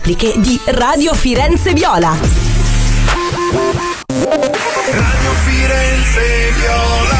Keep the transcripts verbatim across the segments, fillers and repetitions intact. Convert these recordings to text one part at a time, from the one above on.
repliche di Radio Firenze Viola. Radio Firenze Viola.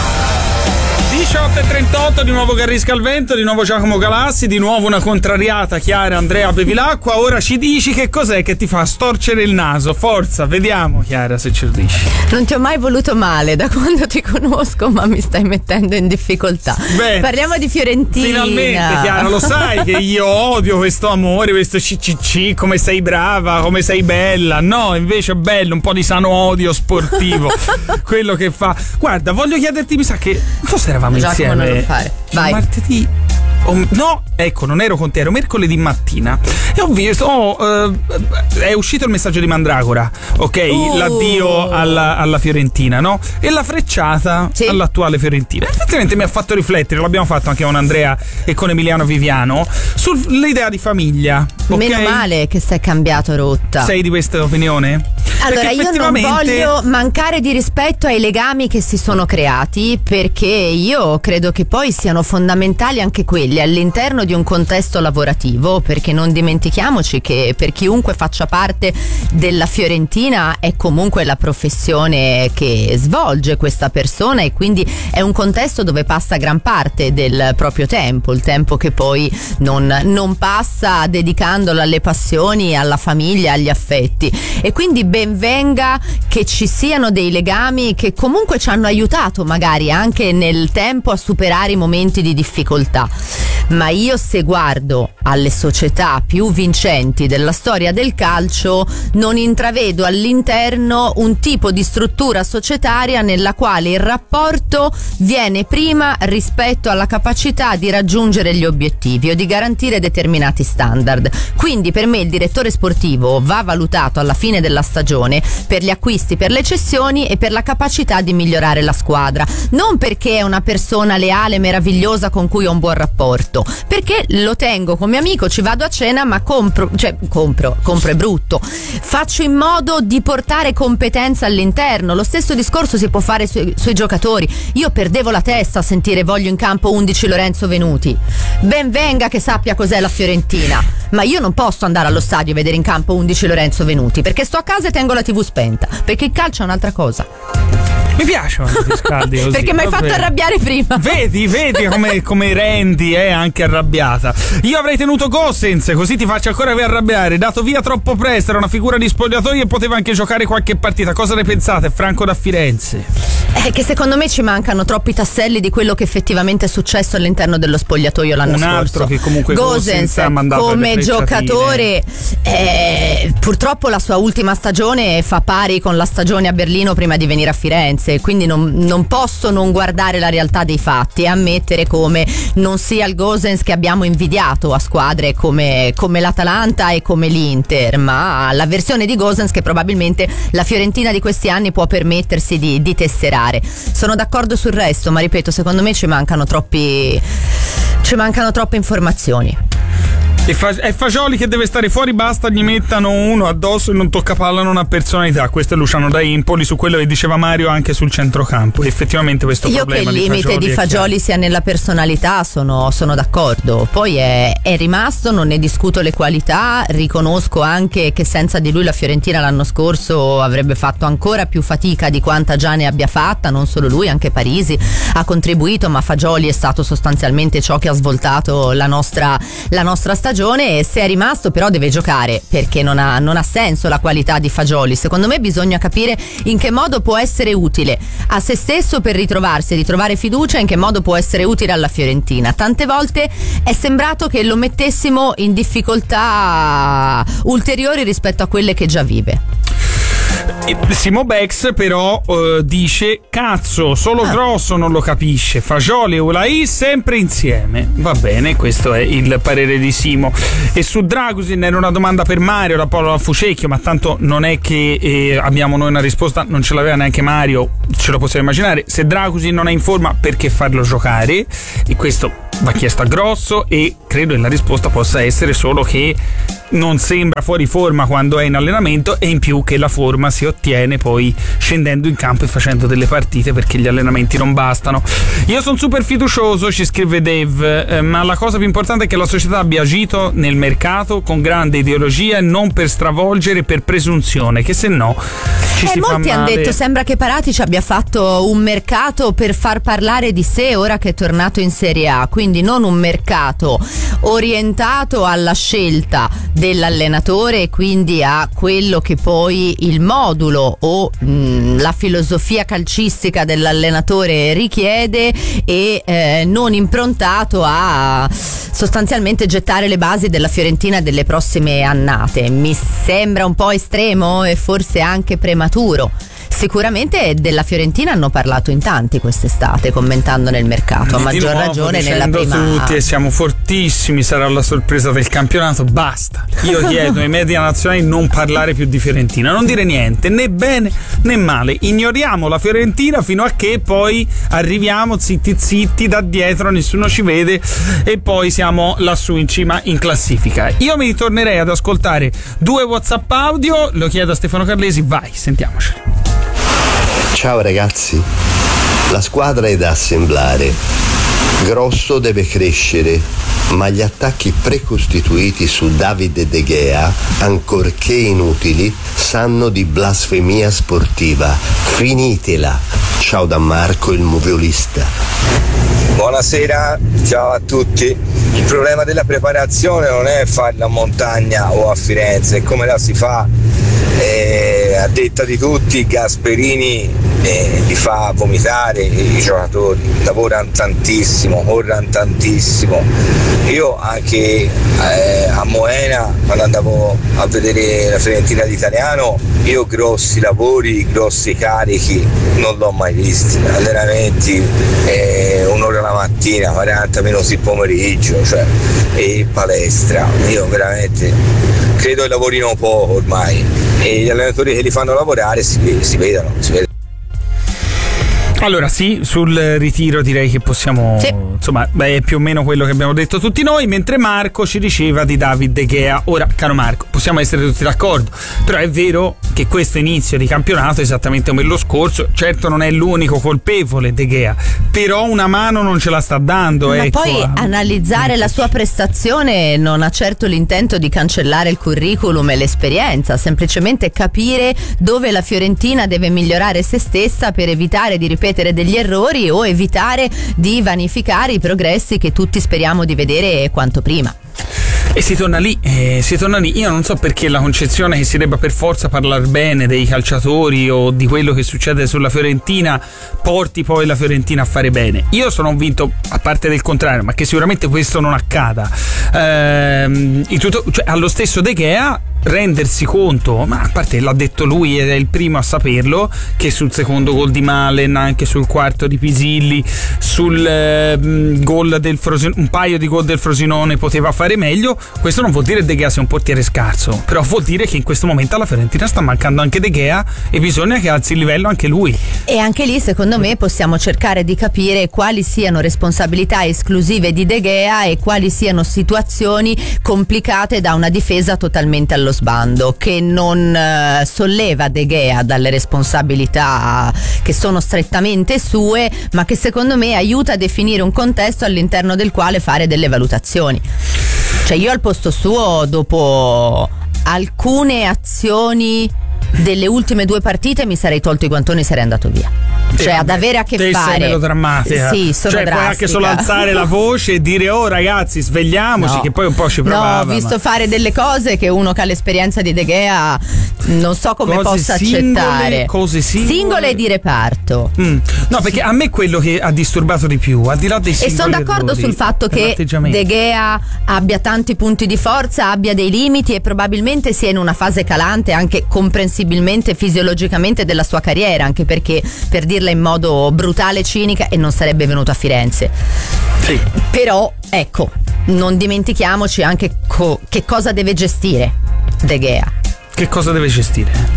diciotto e trentotto, di nuovo Garrisca al vento, di nuovo Giacomo Galassi, di nuovo una contrariata Chiara Andrea Bevilacqua. Ora ci dici che cos'è che ti fa storcere il naso. Forza, vediamo Chiara se ce lo dici. Non ti ho mai voluto male da quando ti conosco, ma mi stai mettendo in difficoltà. Bene. Parliamo di Fiorentina. Finalmente Chiara, lo sai che io odio questo amore, questo C C C, come sei brava, come sei bella. No, invece è bello, un po' di sano odio sportivo. Quello che fa. Guarda, voglio chiederti, mi sa che non so se eravamo Giacomo, non lo insieme fare. Vai. martedì o, no, ecco, non ero con te, ero mercoledì mattina e ho visto oh, uh, è uscito il messaggio di Mandragora, ok, uh. l'addio alla, alla Fiorentina, no? E la frecciata sì. all'attuale Fiorentina. Effettivamente mi ha fatto riflettere, l'abbiamo fatto anche con Andrea e con Emiliano Viviano, sull'idea di famiglia, okay? Meno male che sei cambiato rotta. Sei di questa opinione? Allora, io non voglio mancare di rispetto ai legami che si sono creati, perché io credo che poi siano fondamentali anche quelli all'interno di un contesto lavorativo, perché non dimentichiamoci che per chiunque faccia parte della Fiorentina è comunque la professione che svolge questa persona, e quindi è un contesto dove passa gran parte del proprio tempo, il tempo che poi non, non passa dedicandolo alle passioni, alla famiglia, agli affetti. E quindi ben venga che ci siano dei legami che comunque ci hanno aiutato magari anche nel tempo a superare i momenti di difficoltà. Ma io, se guardo alle società più vincenti della storia del calcio, non intravedo all'interno un tipo di struttura societaria nella quale il rapporto viene prima rispetto alla capacità di raggiungere gli obiettivi o di garantire determinati standard. Quindi per me il direttore sportivo va valutato alla fine della stagione per gli acquisti, per le cessioni e per la capacità di migliorare la squadra, non perché è una persona leale, meravigliosa con cui ho un buon rapporto, perché lo tengo come amico, ci vado a cena, ma compro, cioè compro, compro è brutto, faccio in modo di portare competenza all'interno. Lo stesso discorso si può fare sui, sui giocatori. Io perdevo la testa a sentire voglio in campo undici Lorenzo Venuti. Ben venga che sappia cos'è la Fiorentina, ma io non posso andare allo stadio e vedere in campo undici Lorenzo Venuti, perché sto a casa e tengo la tivù spenta, perché il calcio è un'altra cosa. Mi piacciono i scaldi così. Perché mi hai fatto arrabbiare prima. Vedi, vedi come, come rendi, è eh, anche arrabbiata. Io avrei tenuto Gosens, così ti faccio ancora più arrabbiare. Dato via troppo presto, era una figura di spogliatoio e poteva anche giocare qualche partita. Cosa ne pensate, Franco da Firenze? È che secondo me ci mancano troppi tasselli di quello che effettivamente è successo all'interno dello spogliatoio l'anno scorso. Un altro scorso. Che comunque Gosens ha mandato come giocatore, eh, purtroppo la sua ultima stagione fa pari con la stagione a Berlino prima di venire a Firenze. Quindi non, non posso non guardare la realtà dei fatti e ammettere come non sia il Gosens che abbiamo invidiato a squadre come, come l'Atalanta e come l'Inter, ma la versione di Gosens che probabilmente la Fiorentina di questi anni può permettersi di, di tesserare. Sono d'accordo sul resto, ma ripeto, secondo me ci mancano troppi ci mancano troppe informazioni. E fa- è Fagioli che deve stare fuori, basta gli mettano uno addosso e non tocca palla, non ha personalità. Questo è Luciano da Empoli, su quello che diceva Mario anche sul centrocampo. Effettivamente questo Io problema che il limite di Fagioli, di Fagioli sia nella personalità sono, sono d'accordo. Poi è, è rimasto, non ne discuto le qualità, riconosco anche che senza di lui la Fiorentina l'anno scorso avrebbe fatto ancora più fatica di quanta già ne abbia fatta. Non solo lui, anche Parisi ha contribuito, ma Fagioli è stato sostanzialmente ciò che ha svoltato la nostra, la nostra stagione. E se è rimasto però deve giocare, perché non ha, non ha senso la qualità di Fagioli. Secondo me bisogna capire in che modo può essere utile a se stesso per ritrovarsi e ritrovare fiducia, in che modo può essere utile alla Fiorentina. Tante volte è sembrato che lo mettessimo in difficoltà ulteriori rispetto a quelle che già vive. Simo Bex però uh, dice cazzo, solo ah. Grosso non lo capisce, Fagioli e Ulai sempre insieme. Va bene, questo è il parere di Simo. E su Dragusin era una domanda per Mario da Paolo Fucecchio, ma tanto non è che eh, abbiamo noi una risposta, non ce l'aveva neanche Mario, ce lo possiamo immaginare. Se Dragusin non è in forma, perché farlo giocare? E questo va chiesto a Grosso, e credo che la risposta possa essere solo che non sembra fuori forma quando è in allenamento, e in più che la forma si ottiene poi scendendo in campo e facendo delle partite, perché gli allenamenti non bastano. Io sono super fiducioso, ci scrive Dave, eh, ma la cosa più importante è che la società abbia agito nel mercato con grande ideologia e non per stravolgere, per presunzione, che se no ci eh, si fa molti male. hanno detto, sembra che Paratici abbia fatto un mercato per far parlare di sé ora che è tornato in Serie A, quindi non un mercato orientato alla scelta dell'allenatore e quindi a quello che poi il modulo o mh, la filosofia calcistica dell'allenatore richiede, e eh, non improntato a sostanzialmente gettare le basi della Fiorentina delle prossime annate. Mi sembra un po' estremo e forse anche prematuro. Sicuramente della Fiorentina hanno parlato in tanti quest'estate commentando nel mercato, a maggior nuovo, ragione nella prima. Tutti e siamo fortissimi, sarà la sorpresa del campionato, basta. Io chiedo ai media nazionali non parlare più di Fiorentina, non dire niente, né bene né male, ignoriamo la Fiorentina fino a che poi arriviamo zitti zitti da dietro, nessuno ci vede e poi siamo lassù in cima in classifica. Io mi ritornerei ad ascoltare due WhatsApp audio, lo chiedo a Stefano Carlesi, vai, sentiamoceli. Ciao ragazzi, la squadra è da assemblare, Grosso deve crescere, ma gli attacchi precostituiti su Davide De Gea, ancorché inutili, sanno di blasfemia sportiva. Finitela. Ciao da Marco il moviolista. Buonasera, ciao a tutti. Il problema della preparazione non è farla a montagna o a Firenze, è come la si fa. Eh, a detta di tutti Gasperini eh, li fa vomitare i giocatori, lavorano tantissimo, corrono tantissimo. Io anche eh, a Moena, quando andavo a vedere la Fiorentina d'Italiano, io grossi lavori, grossi carichi non l'ho mai visti, allenamenti eh, un'ora la mattina, quaranta minuti il pomeriggio, cioè, e palestra. Io veramente credo che lavorino poco ormai, e gli allenatori che li fanno lavorare si, si vedono, si vedono. Allora sì, sul ritiro direi che possiamo, sì. insomma, beh, è più o meno quello che abbiamo detto tutti noi, mentre Marco ci diceva di David De Gea. Ora, caro Marco, possiamo essere tutti d'accordo, però è vero che questo inizio di campionato è esattamente come lo scorso, certo non è l'unico colpevole De Gea, però una mano non ce la sta dando. Ma ecco, poi analizzare la sua prestazione non ha certo l'intento di cancellare il curriculum e l'esperienza, semplicemente capire dove la Fiorentina deve migliorare se stessa per evitare di ripetere degli errori o evitare di vanificare i progressi che tutti speriamo di vedere quanto prima. E si torna lì, eh, si torna lì. Io non so perché la concezione che si debba per forza parlare bene dei calciatori o di quello che succede sulla Fiorentina porti poi la Fiorentina a fare bene. Io sono convinto, a parte del contrario, ma che sicuramente questo non accada. Ehm, in tutto, cioè, allo stesso De Gea rendersi conto, ma a parte l'ha detto lui ed è il primo a saperlo, che sul secondo gol di Malen, anche sul quarto di Pisilli, sul eh, gol del Frosinone, un paio di gol del Frosinone poteva fare meglio. Questo non vuol dire che De Gea sia un portiere scarso, però vuol dire che in questo momento alla Fiorentina sta mancando anche De Gea e bisogna che alzi il livello anche lui. E anche lì secondo me possiamo cercare di capire quali siano responsabilità esclusive di De Gea e quali siano situazioni complicate da una difesa totalmente allo sbando, che non uh, solleva De Gea dalle responsabilità che sono strettamente sue, ma che secondo me aiuta a definire un contesto all'interno del quale fare delle valutazioni. Cioè io al posto suo, dopo alcune azioni delle ultime due partite, mi sarei tolto i guantoni e sarei andato via. Cioè ad avere a che te fare. Sei melodrammatica. Sì, sono cioè drastica. Puoi anche solo alzare la voce e dire oh ragazzi svegliamoci, no. che poi un po' ci provava. No, ho visto ma... fare delle cose che uno che ha l'esperienza di De Gea non so come cose possa singole, accettare. Cose singole. Singole di reparto. Mm. No, perché a me quello che ha disturbato di più, al di là dei singoli e sono d'accordo errori, sul fatto che De Gea abbia tanti punti di forza, abbia dei limiti e probabilmente sia in una fase calante anche comprensibilmente fisiologicamente della sua carriera, anche perché, per dirla in modo brutale e cinica, e non sarebbe venuto a Firenze. Sì. Però ecco, non dimentichiamoci anche co- che cosa deve gestire De Gea. Che cosa deve gestire?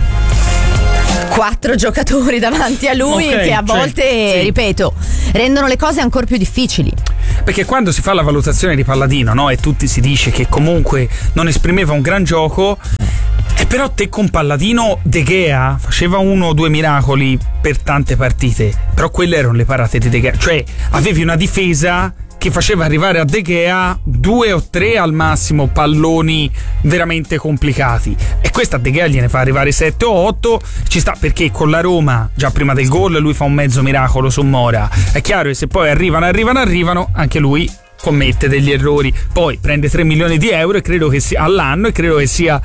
Quattro giocatori davanti a lui, okay, che a volte, cioè, sì. ripeto, rendono le cose ancora più difficili. perché quando si fa la valutazione di Palladino, no, e tutti si dice che comunque non esprimeva un gran gioco, e però te con Palladino De Gea faceva uno o due miracoli per tante partite, però quelle erano le parate di De Gea, cioè avevi una difesa che faceva arrivare a De Gea due o tre al massimo palloni veramente complicati, e questa a De Gea gliene fa arrivare sette o otto. Ci sta, perché con la Roma già prima del gol lui fa un mezzo miracolo su Mora, è chiaro che se poi arrivano arrivano arrivano anche lui commette degli errori, poi prende tre milioni di euro e credo che sia all'anno, e credo che sia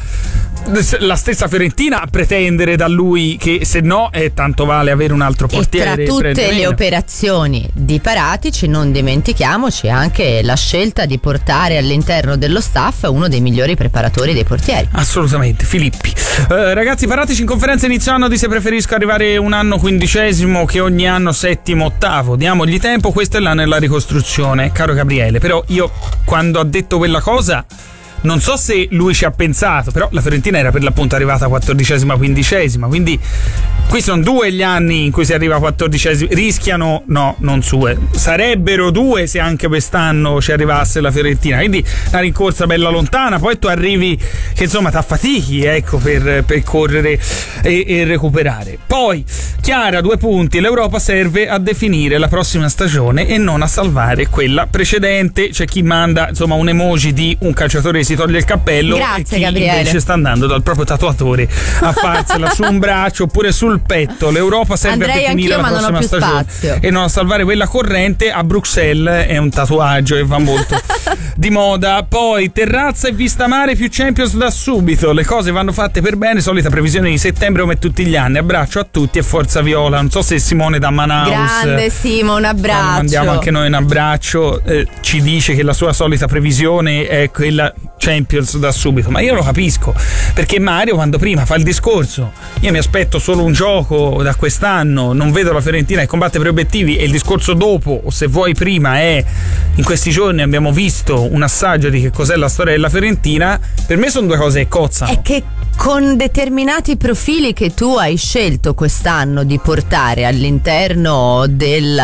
la stessa Fiorentina a pretendere da lui, che se no è tanto vale avere un altro portiere. E tra tutte le operazioni di Paratici non dimentichiamoci anche la scelta di portare all'interno dello staff uno dei migliori preparatori dei portieri. Assolutamente, Filippi. Eh, ragazzi, Paratici in conferenza inizio anno dice: preferisco arrivare un anno quindicesimo che ogni anno settimo, ottavo, diamogli tempo, questo è l'anno della ricostruzione, caro Gabriele. Però io quando ha detto quella cosa non so se lui ci ha pensato, però la Fiorentina era per l'appunto arrivata quattordicesima, quindicesima, quindi qui sono due gli anni in cui si arriva a quattordicesima, rischiano, no, non sue, sarebbero due se anche quest'anno ci arrivasse la Fiorentina, quindi la rincorsa bella lontana, poi tu arrivi che insomma t'affatichi, ecco, per, per correre e, e recuperare. Poi Chiara, due punti, l'Europa serve a definire la prossima stagione e non a salvare quella precedente. C'è chi manda insomma un emoji di un calciatore che si toglie il cappello. Grazie, e chi Gabriele. invece sta andando dal proprio tatuatore a farsela su un braccio oppure sul petto. L'Europa serve Andrei a definire anch'io, la ma non ho prossima più stagione spazio. e non a salvare quella corrente. A Bruxelles è un tatuaggio e va molto di moda. Poi terrazza e vista mare più Champions da subito, le cose vanno fatte per bene, solita previsione di settembre come tutti gli anni. Abbraccio a tutti e forza viola. Non so se Simone da Manaus, Grande Simo, un abbraccio. mandiamo anche noi un abbraccio, eh, ci dice che la sua solita previsione è quella Champions da subito, ma io lo capisco, perché Mario quando prima fa il discorso io mi aspetto solo un gioco da quest'anno, non vedo la Fiorentina che combatte per obiettivi, e il discorso dopo, o se vuoi prima, è in questi giorni abbiamo visto un assaggio di che cos'è la storia della Fiorentina. Per me sono due cose che cozzano. È che con determinati profili che tu hai scelto quest'anno di portare all'interno del,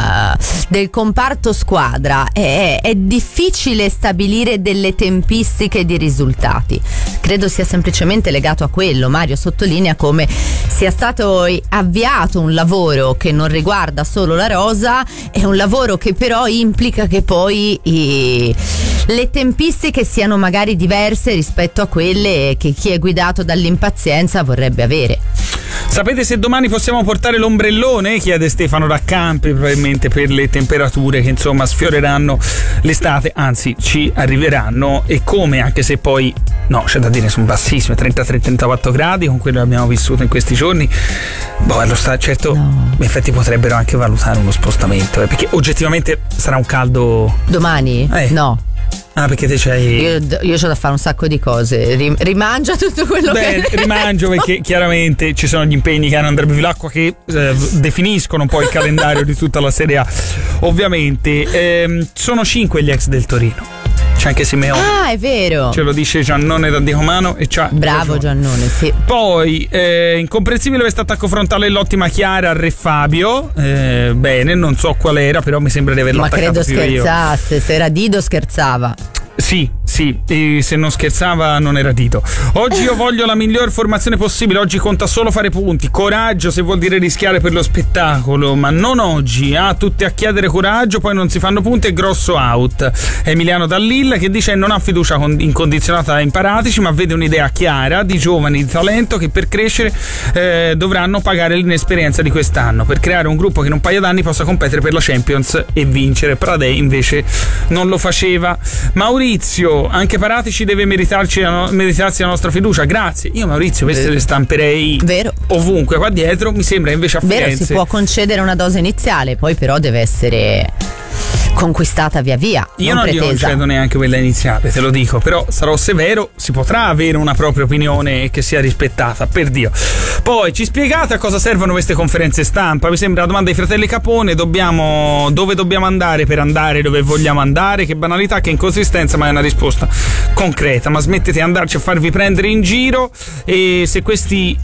del comparto squadra è, è difficile stabilire delle tempistiche di risultati. Credo sia semplicemente legato a quello. Mario sottolinea come sia stato avviato un lavoro che non riguarda solo la rosa, è un lavoro che però implica che poi i, le tempistiche siano magari diverse rispetto a quelle che chi è guidato dall'impazienza vorrebbe avere. Sapete se domani possiamo portare l'ombrellone? Chiede Stefano da Campi, probabilmente per le temperature che insomma sfioreranno l'estate, anzi ci arriveranno, e come, anche se poi no, c'è da dire sono bassissime, trentatré trentaquattro gradi con quello che abbiamo vissuto in questi giorni. Boh, allo sta, certo, no. In effetti potrebbero anche valutare uno spostamento, eh, perché oggettivamente sarà un caldo Domani? Eh. No. Ah, perché te c'hai. Io, io c'ho da fare un sacco di cose. Rim- rimangia tutto quello Beh, che. rimangio perché chiaramente ci sono gli impegni che hanno Andrea Bevilacqua che eh, definiscono un po' il calendario di tutta la Serie A. Ovviamente ehm, sono cinque gli ex del Torino. C'è anche Simeone. Ah, è vero. Ce lo dice Giannone da Diomano e c'ha Bravo ragione. Giannone, sì. Poi eh, incomprensibile questo attacco frontale dell'ottima Chiara al Re Fabio. Eh, bene, non so qual era, però mi sembra di averlo Ma attaccato credo più io. scherzasse. Se era Dido scherzava. Sì, sì, e se non scherzava non era Tito. Oggi io voglio la miglior formazione possibile, oggi conta solo fare punti, coraggio se vuol dire rischiare per lo spettacolo, ma non oggi, ah, tutti a chiedere coraggio, poi non si fanno punti e grosso out. Emiliano Dall'Illa che dice non ha fiducia incondizionata in Paratici, ma vede un'idea chiara di giovani di talento che per crescere eh, dovranno pagare l'inesperienza di quest'anno, per creare un gruppo che in un paio d'anni possa competere per la Champions e vincere. Pradei invece non lo faceva. Maurizio, anche Paratici deve meritarci la no- meritarsi la nostra fiducia. Grazie. Io Maurizio queste le stamperei Vero. ovunque qua dietro. Mi sembra invece a Vero, Firenze si può concedere una dose iniziale, poi però deve essere conquistata via via. io non non gli pretesa. concedo neanche quella iniziale, te lo dico, però sarò severo, si potrà avere una propria opinione che sia rispettata, per Dio. Poi ci spiegate a cosa servono queste conferenze stampa? Mi sembra la domanda dei fratelli Capone. Dobbiamo, dove dobbiamo andare per andare dove vogliamo andare? Che banalità, che inconsistenza, ma è una risposta concreta. Ma smettete di andarci a farvi prendere in giro, e se questi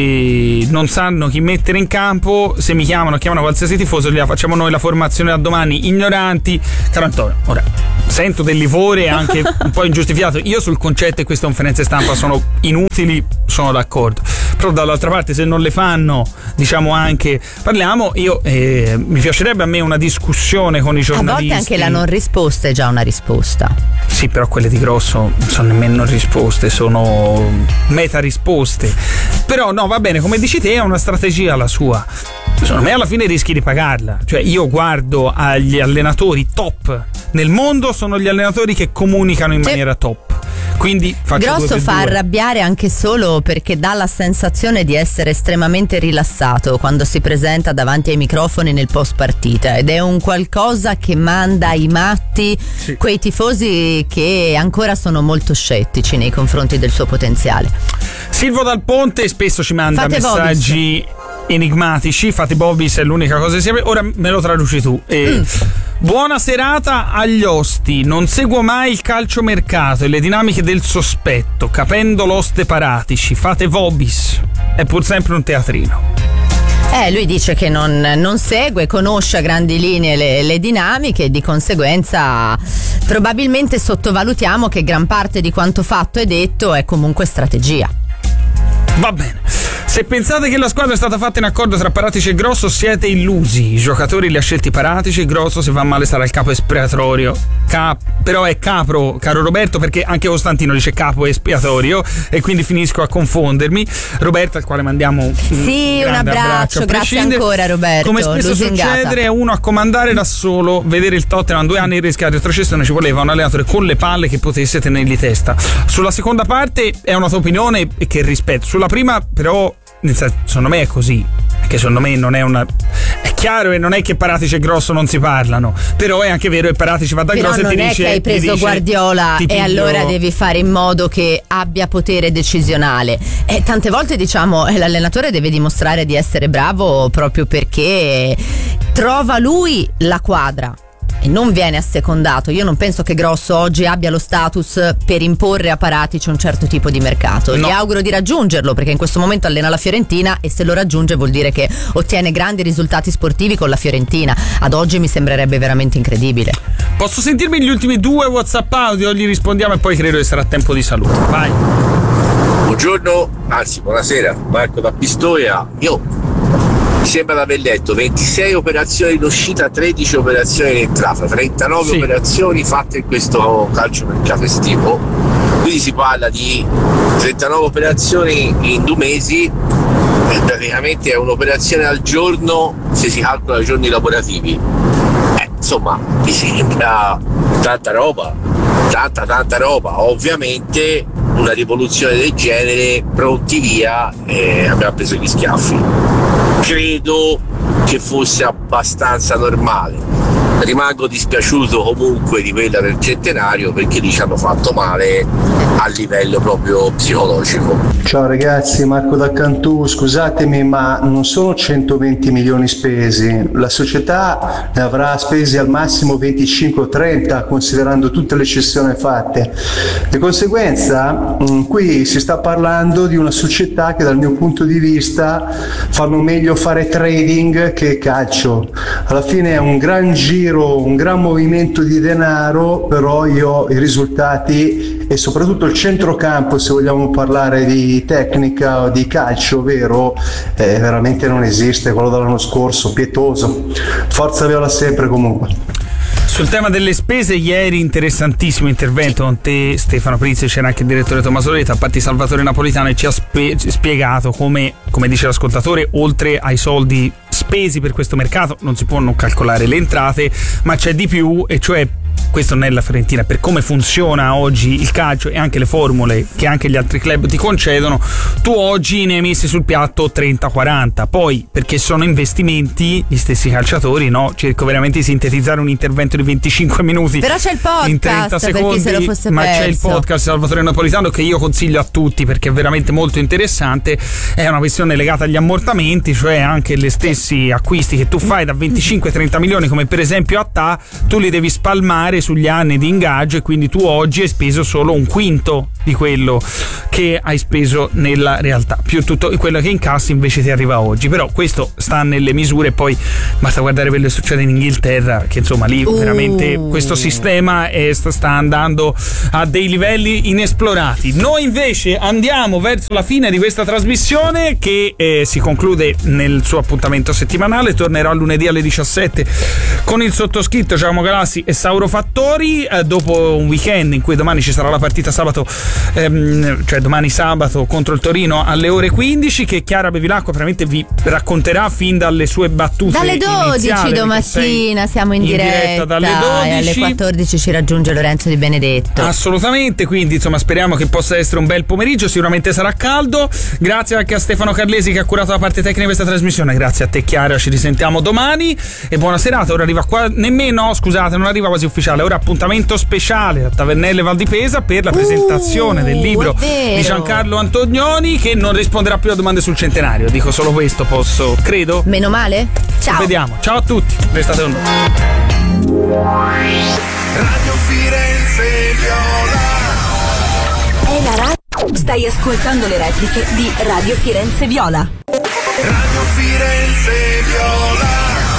eh, non sanno chi mettere in campo, se mi chiamano, chiamano qualsiasi tifoso, gliela facciamo noi la formazione da domani. Ignoranti, alimenti. Caro Antonio, ora sento del livore anche un po' ingiustificato. Io sul concetto e queste conferenze stampa sono inutili, sono d'accordo, però dall'altra parte se non le fanno, diciamo anche parliamo, io eh, mi piacerebbe a me una discussione con i giornalisti. A volte anche la non risposta è già una risposta. Sì, però quelle di Grosso non sono nemmeno risposte, sono meta risposte. Però no, va bene, come dici te è una strategia la sua. Secondo me alla fine rischi di pagarla. Cioè io guardo agli allenatori top nel mondo, sono gli allenatori che comunicano in maniera top. Quindi faccio Grosso fa due. arrabbiare anche solo perché dà la sensazione di essere estremamente rilassato quando si presenta davanti ai microfoni nel post partita, ed è un qualcosa che manda ai matti sì. quei tifosi che ancora sono molto scettici nei confronti del suo potenziale. Silvo Dal Ponte spesso ci manda Fate messaggi Bobis. enigmatici. Fate Bobis è l'unica cosa che si ora me lo traduci tu. E... Mm. Buona serata agli osti. Non seguo mai il calciomercato e le dinamiche del sospetto, capendo l'oste paratici. Fate Vobis. È pur sempre un teatrino. Eh, lui dice che non, non segue, conosce a grandi linee le, le dinamiche e di conseguenza probabilmente sottovalutiamo che gran parte di quanto fatto e detto è comunque strategia. Va bene. Se pensate che la squadra è stata fatta in accordo tra Paratici e Grosso, siete illusi. I giocatori li ha scelti Paratici, Grosso se va male sarà il capo espiatorio. Cap- però è capro, caro Roberto, perché anche Costantino dice capo espiatorio e quindi finisco a confondermi. Roberto, al quale mandiamo un sì, un abbraccio, abbraccio grazie ancora Roberto. Come spesso succede è uno a comandare da solo. Vedere il Tottenham due anni in rischiato retrocessione, ci voleva un allenatore con le palle che potesse tenergli testa. Sulla seconda parte è una tua opinione che rispetto. Sulla prima però secondo me è così, che secondo me non è una è chiaro e non è che Paratici e Grosso non si parlano, però è anche vero che Paratici va da però Grosso e ti dice non è che hai preso dice, Guardiola e piglio... allora devi fare in modo che abbia potere decisionale, e tante volte diciamo l'allenatore deve dimostrare di essere bravo proprio perché trova lui la quadra e non viene assecondato. Io non penso che Grosso oggi abbia lo status per imporre a Paratici un certo tipo di mercato. No. Gli auguro di raggiungerlo perché in questo momento allena la Fiorentina e se lo raggiunge vuol dire che ottiene grandi risultati sportivi con la Fiorentina. Ad oggi mi sembrerebbe veramente incredibile. Posso sentirmi gli ultimi due WhatsApp audio? Gli rispondiamo e poi credo che sarà tempo di saluto. Vai. Buongiorno, anzi buonasera, Marco da Pistoia. Io mi sembra di aver letto ventisei operazioni in uscita, tredici operazioni in entrata, trentanove sì. operazioni fatte in questo calciomercato estivo. Quindi si parla di trentanove operazioni in due mesi, e praticamente è un'operazione al giorno se si calcola i giorni lavorativi. Eh, insomma, mi sembra tanta roba, tanta tanta roba. Ovviamente una rivoluzione del genere, pronti via, e abbiamo preso gli schiaffi. Credo che fosse abbastanza normale. Rimango dispiaciuto comunque di quella del centenario perché lì ci hanno fatto male a livello proprio psicologico. Ciao ragazzi, Marco da Cantù, scusatemi ma non sono centoventi milioni spesi, la società ne avrà spesi al massimo venticinque o trenta considerando tutte le cessioni fatte. Di conseguenza mh, qui si sta parlando di una società che dal mio punto di vista fanno meglio fare trading che calcio. Alla fine è un gran giro, un gran movimento di denaro, però io i risultati e soprattutto il centrocampo, se vogliamo parlare di tecnica o di calcio vero, eh, veramente non esiste. Quello dell'anno scorso, pietoso. Forza Viola sempre comunque. Sul tema delle spese, ieri interessantissimo intervento con te Stefano Prizzi, c'era anche il direttore Tommaso Letta, a parte Salvatore Napolitano, e ci ha spe- spiegato come, come dice l'ascoltatore, oltre ai soldi spesi per questo mercato non si può non calcolare le entrate, ma c'è di più, e cioè questo non è la Fiorentina, per come funziona oggi il calcio e anche le formule che anche gli altri club ti concedono, tu oggi ne hai messi sul piatto trenta quaranta, poi perché sono investimenti gli stessi calciatori, no? Cerco veramente di sintetizzare un intervento di venticinque minuti, però c'è il podcast in trenta secondi, se lo fosse ma perso. C'è il podcast Salvatore Napolitano che io consiglio a tutti perché è veramente molto interessante. È una questione legata agli ammortamenti, cioè anche gli stessi acquisti che tu fai da venticinque trenta milioni, come per esempio a T A, tu li devi spalmare pagare sugli anni di ingaggio, e quindi tu oggi hai speso solo un quinto di quello che hai speso nella realtà, più tutto quello che incassi invece ti arriva oggi. Però questo sta nelle misure, poi basta guardare quello che succede in Inghilterra, che insomma lì uh. veramente questo sistema è, sta andando a dei livelli inesplorati. Noi invece andiamo verso la fine di questa trasmissione, che eh, si conclude nel suo appuntamento settimanale. Tornerò lunedì alle diciassette con il sottoscritto Giacomo Galassi e Sauro Fattori, eh, dopo un weekend in cui domani ci sarà la partita sabato, ehm, cioè domani sabato contro il Torino alle ore quindici, che Chiara Bevilacqua veramente vi racconterà fin dalle sue battute dalle dodici domattina siamo in, in diretta, diretta dalle dodici, e alle quattordici ci raggiunge Lorenzo Di Benedetto. Assolutamente, quindi insomma speriamo che possa essere un bel pomeriggio, sicuramente sarà caldo. Grazie anche a Stefano Carlesi che ha curato la parte tecnica di questa trasmissione, grazie a te Chiara, ci risentiamo domani e buona serata. Ora arriva qua, nemmeno, scusate, non arriva quasi ufficiale, ora appuntamento speciale a Tavernelle Val di Pesa per la presentazione uh, del libro di Giancarlo Antonioni, che non risponderà più a domande sul centenario, dico solo questo, posso, credo. Meno male? Ciao. Vediamo, ciao a tutti, restate con noi. Radio Firenze Viola. È la radio. Stai ascoltando le repliche di Radio Firenze Viola. Radio Firenze Viola.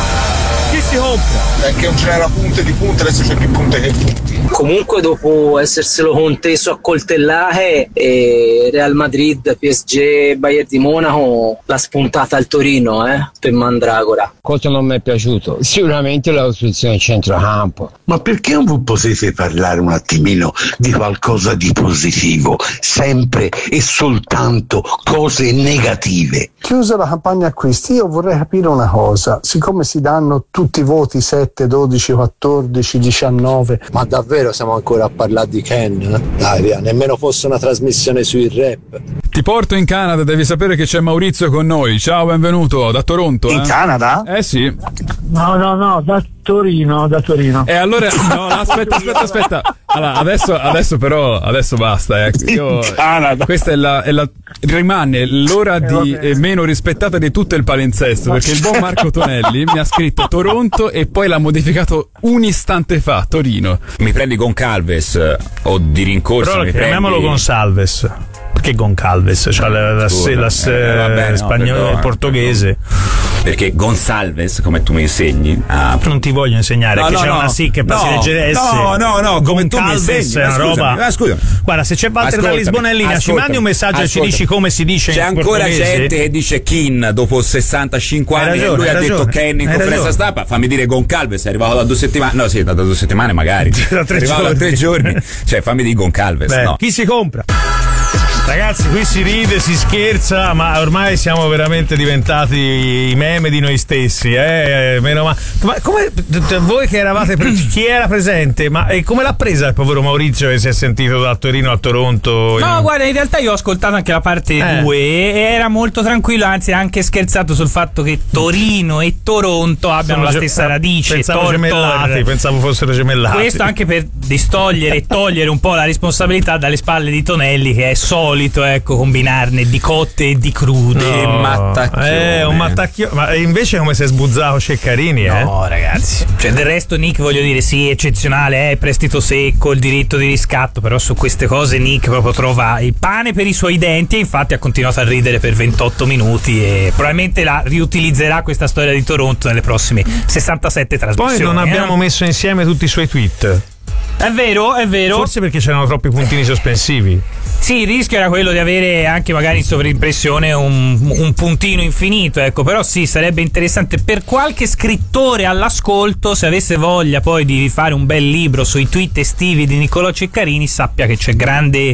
Chi si compra? Perché non c'era punte di punte, adesso c'è più punte che punti. Comunque dopo esserselo conteso a coltellare, eh, Real Madrid, P S G, Bayern di Monaco l'ha spuntata al Torino eh, per Mandragora. Cosa non mi è piaciuto? Sicuramente la costruzione del centrocampo. Ma perché non potete parlare un attimino di qualcosa di positivo? Sempre e soltanto cose negative. Chiusa la campagna acquisti, io vorrei capire una cosa, siccome si danno tutti i voti sette, dodici, quattordici, diciannove. Ma davvero siamo ancora a parlare di Ken? Dai via, nemmeno fosse una trasmissione sui rap. Ti porto in Canada, devi sapere che c'è Maurizio con noi. Ciao, benvenuto da Toronto. In eh? Canada? Eh sì. No, no, no, da Torino, da Torino. E allora, no, aspetta, aspetta, aspetta. Allora, adesso, adesso però, adesso basta. Eh. Io, in Canada. Questa è la, è la, rimane l'ora di eh, meno rispettata di tutto il palinsesto, perché il buon Marco Tonelli mi ha scritto Toronto e poi l'ha modificato un istante fa, Torino. Mi prendi Goncalves o di rincorsa? Però mi chiamiamolo prendi... Gonçalves. Perché Goncalves? Cioè la, la, la, la, eh, vabbè, no, spagnolo, il portoghese. Perché Gonçalves, come tu mi insegni, ah, non ti voglio insegnare, no, che no, c'è no, una sì che no, si legge S. No, no, no, come tu mi insegni, è una roba. Ah, scusa. Guarda, se c'è Walter da Lisbona in linea, ci mandi un messaggio ascoltami. E ci dici come si dice. C'è in ancora portoghese? gente che dice Kin dopo sessantacinque anni ragione, e lui ha ragione, detto Ken in conferenza stampa. Fammi dire Goncalves, è arrivato da due settimane. No, sì, da due settimane magari. da tre è arrivato giorni. da tre giorni. Cioè, fammi dire Goncalves. No. Chi si compra? Ragazzi, qui si ride, si scherza, ma ormai siamo veramente diventati i meme di noi stessi, eh? Meno ma... ma come voi che eravate pre- chi era presente, ma e come l'ha presa il povero Maurizio che si è sentito da Torino a Toronto? No, in... guarda, in realtà io ho ascoltato anche la parte due eh. e era molto tranquillo, anzi ha anche scherzato sul fatto che Torino e Toronto abbiano Sono la stessa ge- radice. Pensavo tor- gemellati, tor. pensavo fossero gemellati. Questo anche per distogliere e togliere un po' la responsabilità dalle spalle di Tonelli, che è solito, ecco, combinarne di cotte e di crude. No, e mattacchione. Eh, un mattacchione. Ma invece come si è sbuzzato Ceccarini, eh? No, ragazzi. Cioè, del resto Nick, voglio dire, sì, eccezionale, eh, prestito secco, il diritto di riscatto, però su queste cose Nick proprio trova il pane per i suoi denti e infatti ha continuato a ridere per ventotto minuti e probabilmente la riutilizzerà questa storia di Toronto nelle prossime sessantasette trasmissioni. Poi non abbiamo eh? messo insieme tutti i suoi tweet. È vero, è vero. Forse perché c'erano troppi puntini sospensivi. Sì, il rischio era quello di avere anche magari in sovraimpressione un, un puntino infinito, ecco, però sì, sarebbe interessante per qualche scrittore all'ascolto, se avesse voglia poi di fare un bel libro sui tweet estivi di Niccolò Ceccarini, sappia che c'è grande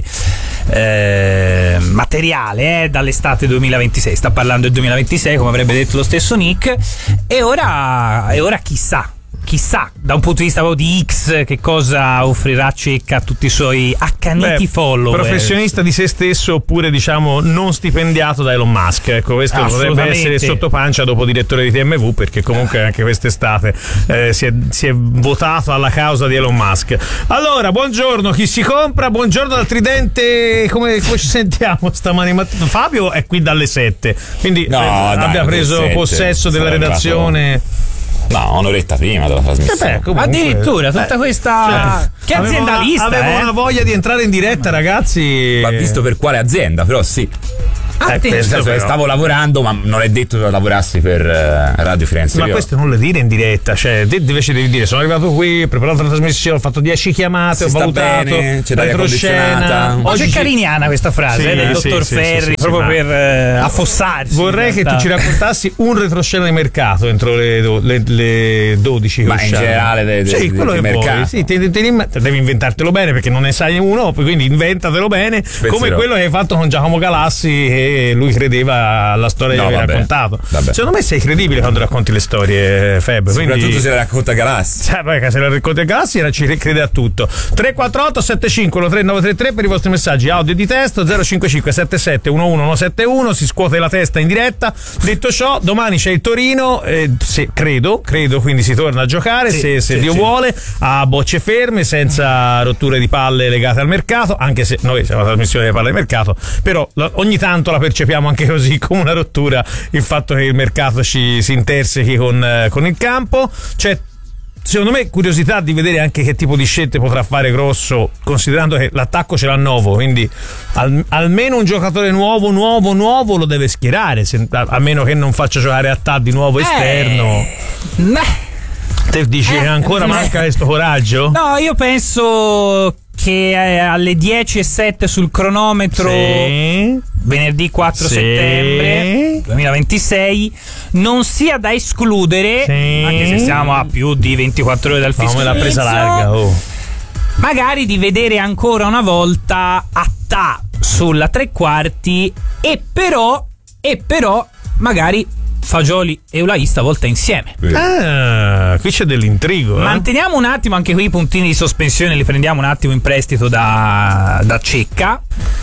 eh, materiale eh, dall'estate duemilaventisei, sta parlando del duemilaventisei come avrebbe detto lo stesso Nick, e ora, e ora chissà. Chissà, da un punto di vista di X, che cosa offrirà Cecca a tutti i suoi accaniti Beh, follower. Professionista di se stesso oppure diciamo non stipendiato da Elon Musk. Ecco, questo potrebbe essere sotto pancia dopo direttore di T M V, perché comunque anche quest'estate eh, si, è, si è votato alla causa di Elon Musk. Allora, buongiorno, chi si compra? Buongiorno dal Tridente, come, come ci sentiamo stamani mattina? Fabio è qui dalle sette, quindi no, eh, dai, abbia preso sette, possesso della redazione. Arrivato... No, un'oretta prima della trasmissione. Eh beh, addirittura tutta eh, questa cioè, che aziendalista, avevo una, avevo eh? una voglia di entrare in diretta, ragazzi. Ma visto per quale azienda, però sì. Eh, Nel senso che stavo lavorando, ma non è detto che lavorassi per uh, Radio Firenze. Ma questo non lo dire in diretta, cioè te invece devi dire sono arrivato qui, ho preparato la trasmissione, ho fatto dieci chiamate, si ho sta valutato, bene, c'è l'aria condizionata. Oggi è cariniana questa frase sì, eh, del sì, dottor sì, Ferri, sì, sì, proprio sì, per eh, affossarsi. Vorrei che tu ci raccontassi un retroscena di mercato entro le, do, le, le dodici. Ma in generale de, de, sì, de, quello di che mercato. vuoi, sì, te, te, te, devi inventartelo bene perché non ne sai uno, quindi inventatelo bene. Penserò. Come quello che hai fatto con Giacomo Galassi e lui credeva alla storia No, che avevi vabbè, raccontato. vabbè. Secondo me sei credibile quando racconti le storie, Feb. Soprattutto quindi... se le racconta Galassi. Cioè, perché se le racconti a Galassi ci crede a tutto. tre quattro otto sette cinque tre nove tre tre per i vostri messaggi audio e di testo. Zero cinque cinque sette sette uno uno uno sette uno. Si scuote la testa in diretta. Detto ciò, domani c'è il Torino, eh, se, credo, credo, quindi si torna a giocare sì, se, se sì, Dio sì. vuole, a bocce ferme, senza rotture di palle legate al mercato, anche se noi siamo una trasmissione di palle di mercato, però lo, ogni tanto la percepiamo anche così come una rottura, il fatto che il mercato ci si intersechi con, eh, con il campo. C'è secondo me curiosità di vedere anche che tipo di scelte potrà fare Grosso, considerando che l'attacco ce l'ha nuovo, quindi al, almeno un giocatore nuovo nuovo nuovo lo deve schierare, se, a, a meno che non faccia giocare Attà di nuovo esterno. Eh, te dici eh, che ancora eh, manca questo coraggio? No, io penso che alle dieci e sette sul cronometro, sì. venerdì quattro sì. settembre duemilaventisei, non sia da escludere, sì. anche se siamo a più di ventiquattro ore dal fischio, no, me l'ha presa larga, oh. magari di vedere ancora una volta Attà sulla tre quarti e però e però magari Fagioli e Ulai stavolta insieme. Ah, qui c'è dell'intrigo. Eh? Manteniamo un attimo anche qui i puntini di sospensione, li prendiamo un attimo in prestito da, da Cecca.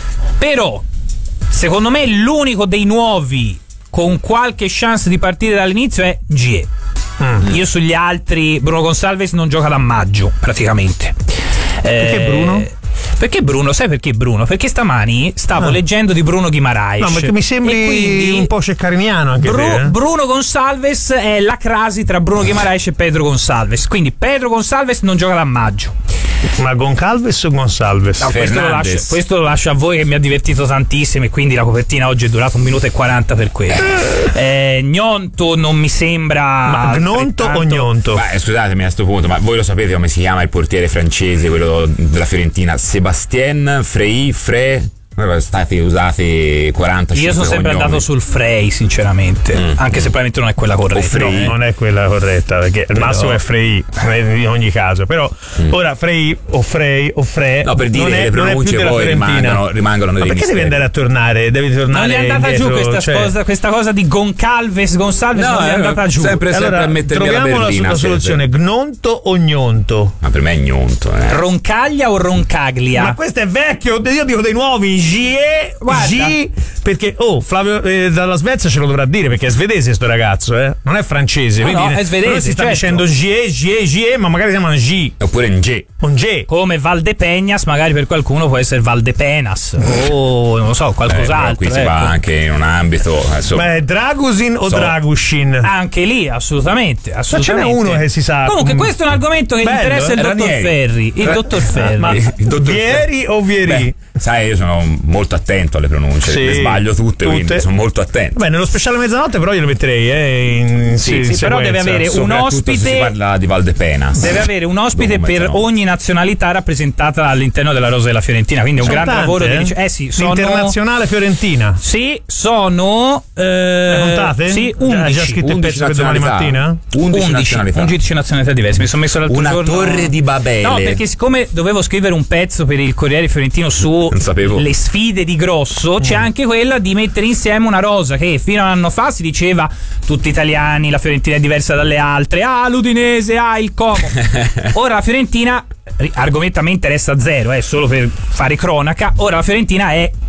Però, secondo me, l'unico dei nuovi con qualche chance di partire dall'inizio è G E. Mm. Io sugli altri, Bruno Gonsalves non gioca da maggio, praticamente. Perché eh, Bruno? Perché Bruno? Sai perché Bruno? Perché stamani stavo ah. leggendo di Bruno Guimaraes. No, perché mi sembri quindi, un po' ceccariniano anche Bru- te, eh? Bruno Gonsalves è la crasi tra Bruno Guimaraes e Pedro Gonsalves. Quindi Pedro Gonsalves non gioca da maggio. Ma Goncalves o Gonsalves? No, questo, lo lascio, questo lo lascio a voi, che mi ha divertito tantissimo e quindi la copertina oggi è durata un minuto e quaranta per quello. eh, Gnonto non mi sembra. Ma Gnonto o Gnonto? Beh, scusatemi a questo punto, ma voi lo sapete come si chiama il portiere francese, quello della Fiorentina? Sebastien Frey Frey? Sono stati usati quarantacinque Io sono sempre cognomi. andato sul Frey, sinceramente, mm. anche se probabilmente non è quella corretta. No, non è quella corretta, perché il massimo è Frey in ogni caso. Però mm. ora Frey o Frey o Frey. No, per dire non che è, le pronunce poi rimangono, rimangono ma dei perché misteri. devi andare a tornare? Devi tornare. Non è andata indietro, giù questa, cioè... cosa, questa cosa di Goncalves, Gonsalves, no, non è andata giù. Sempre, sempre allora, a mettermi la troviamo berlina, la soluzione: Gnonto o Gnonto? Ma per me è Gnonto. Eh. Roncaglia o Roncaglia? Ma questo è vecchio, io dico dei nuovi. G E G, perché oh Flavio eh, dalla Svezia ce lo dovrà dire perché è svedese sto ragazzo, eh? Non è francese, no, quindi no, è svedese, si sta certo. dicendo G E G E G E, ma magari si chiama G oppure un G. Un G. Come Valdepeñas, magari per qualcuno può essere Valdepenas o non lo so, qualcos'altro. Eh, qui ecco. si va anche in un ambito. Insomma, Beh, Dragusin o so. Dragushin? Anche lì, assolutamente, assolutamente. Ma ce n'è uno che si sa. Comunque, questo è un argomento che bello, interessa eh? il dottor Ranieri. Ferri. Il Ra- dottor Ferri. Ma il dottor Vieri o Vieri? Beh, sai, io sono molto attento alle pronunce, Sì, le sbaglio tutte, tutte, quindi sono molto attento. Beh, nello speciale mezzanotte però io lo metterei eh, in, sì, in sì, però deve avere un ospite. Se si parla di Valdepenas. Deve avere un ospite per mezzanotte. Ogni nazionalità rappresentata all'interno della rosa della Fiorentina, quindi un sono grande tante, lavoro eh? di eh sì, sono Internazionale Fiorentina. Sì, sono eh, Le contate? Sì, undici. undici. Già scritto il pezzo per domani mattina? undici nazionalità. undici nazionalità diverse. Mi sono messo l'altro Una giorno torre di Babele. No, perché siccome dovevo scrivere un pezzo per il Corriere Fiorentino su le sfide di Grosso, c'è Mm. anche quella di mettere insieme una rosa che fino a un anno fa si diceva tutti italiani, la Fiorentina è diversa dalle altre, ah l'Udinese, ah il Como. Ora la Fiorentina, argomentamente resta zero, è eh, solo per fare cronaca, ora la Fiorentina è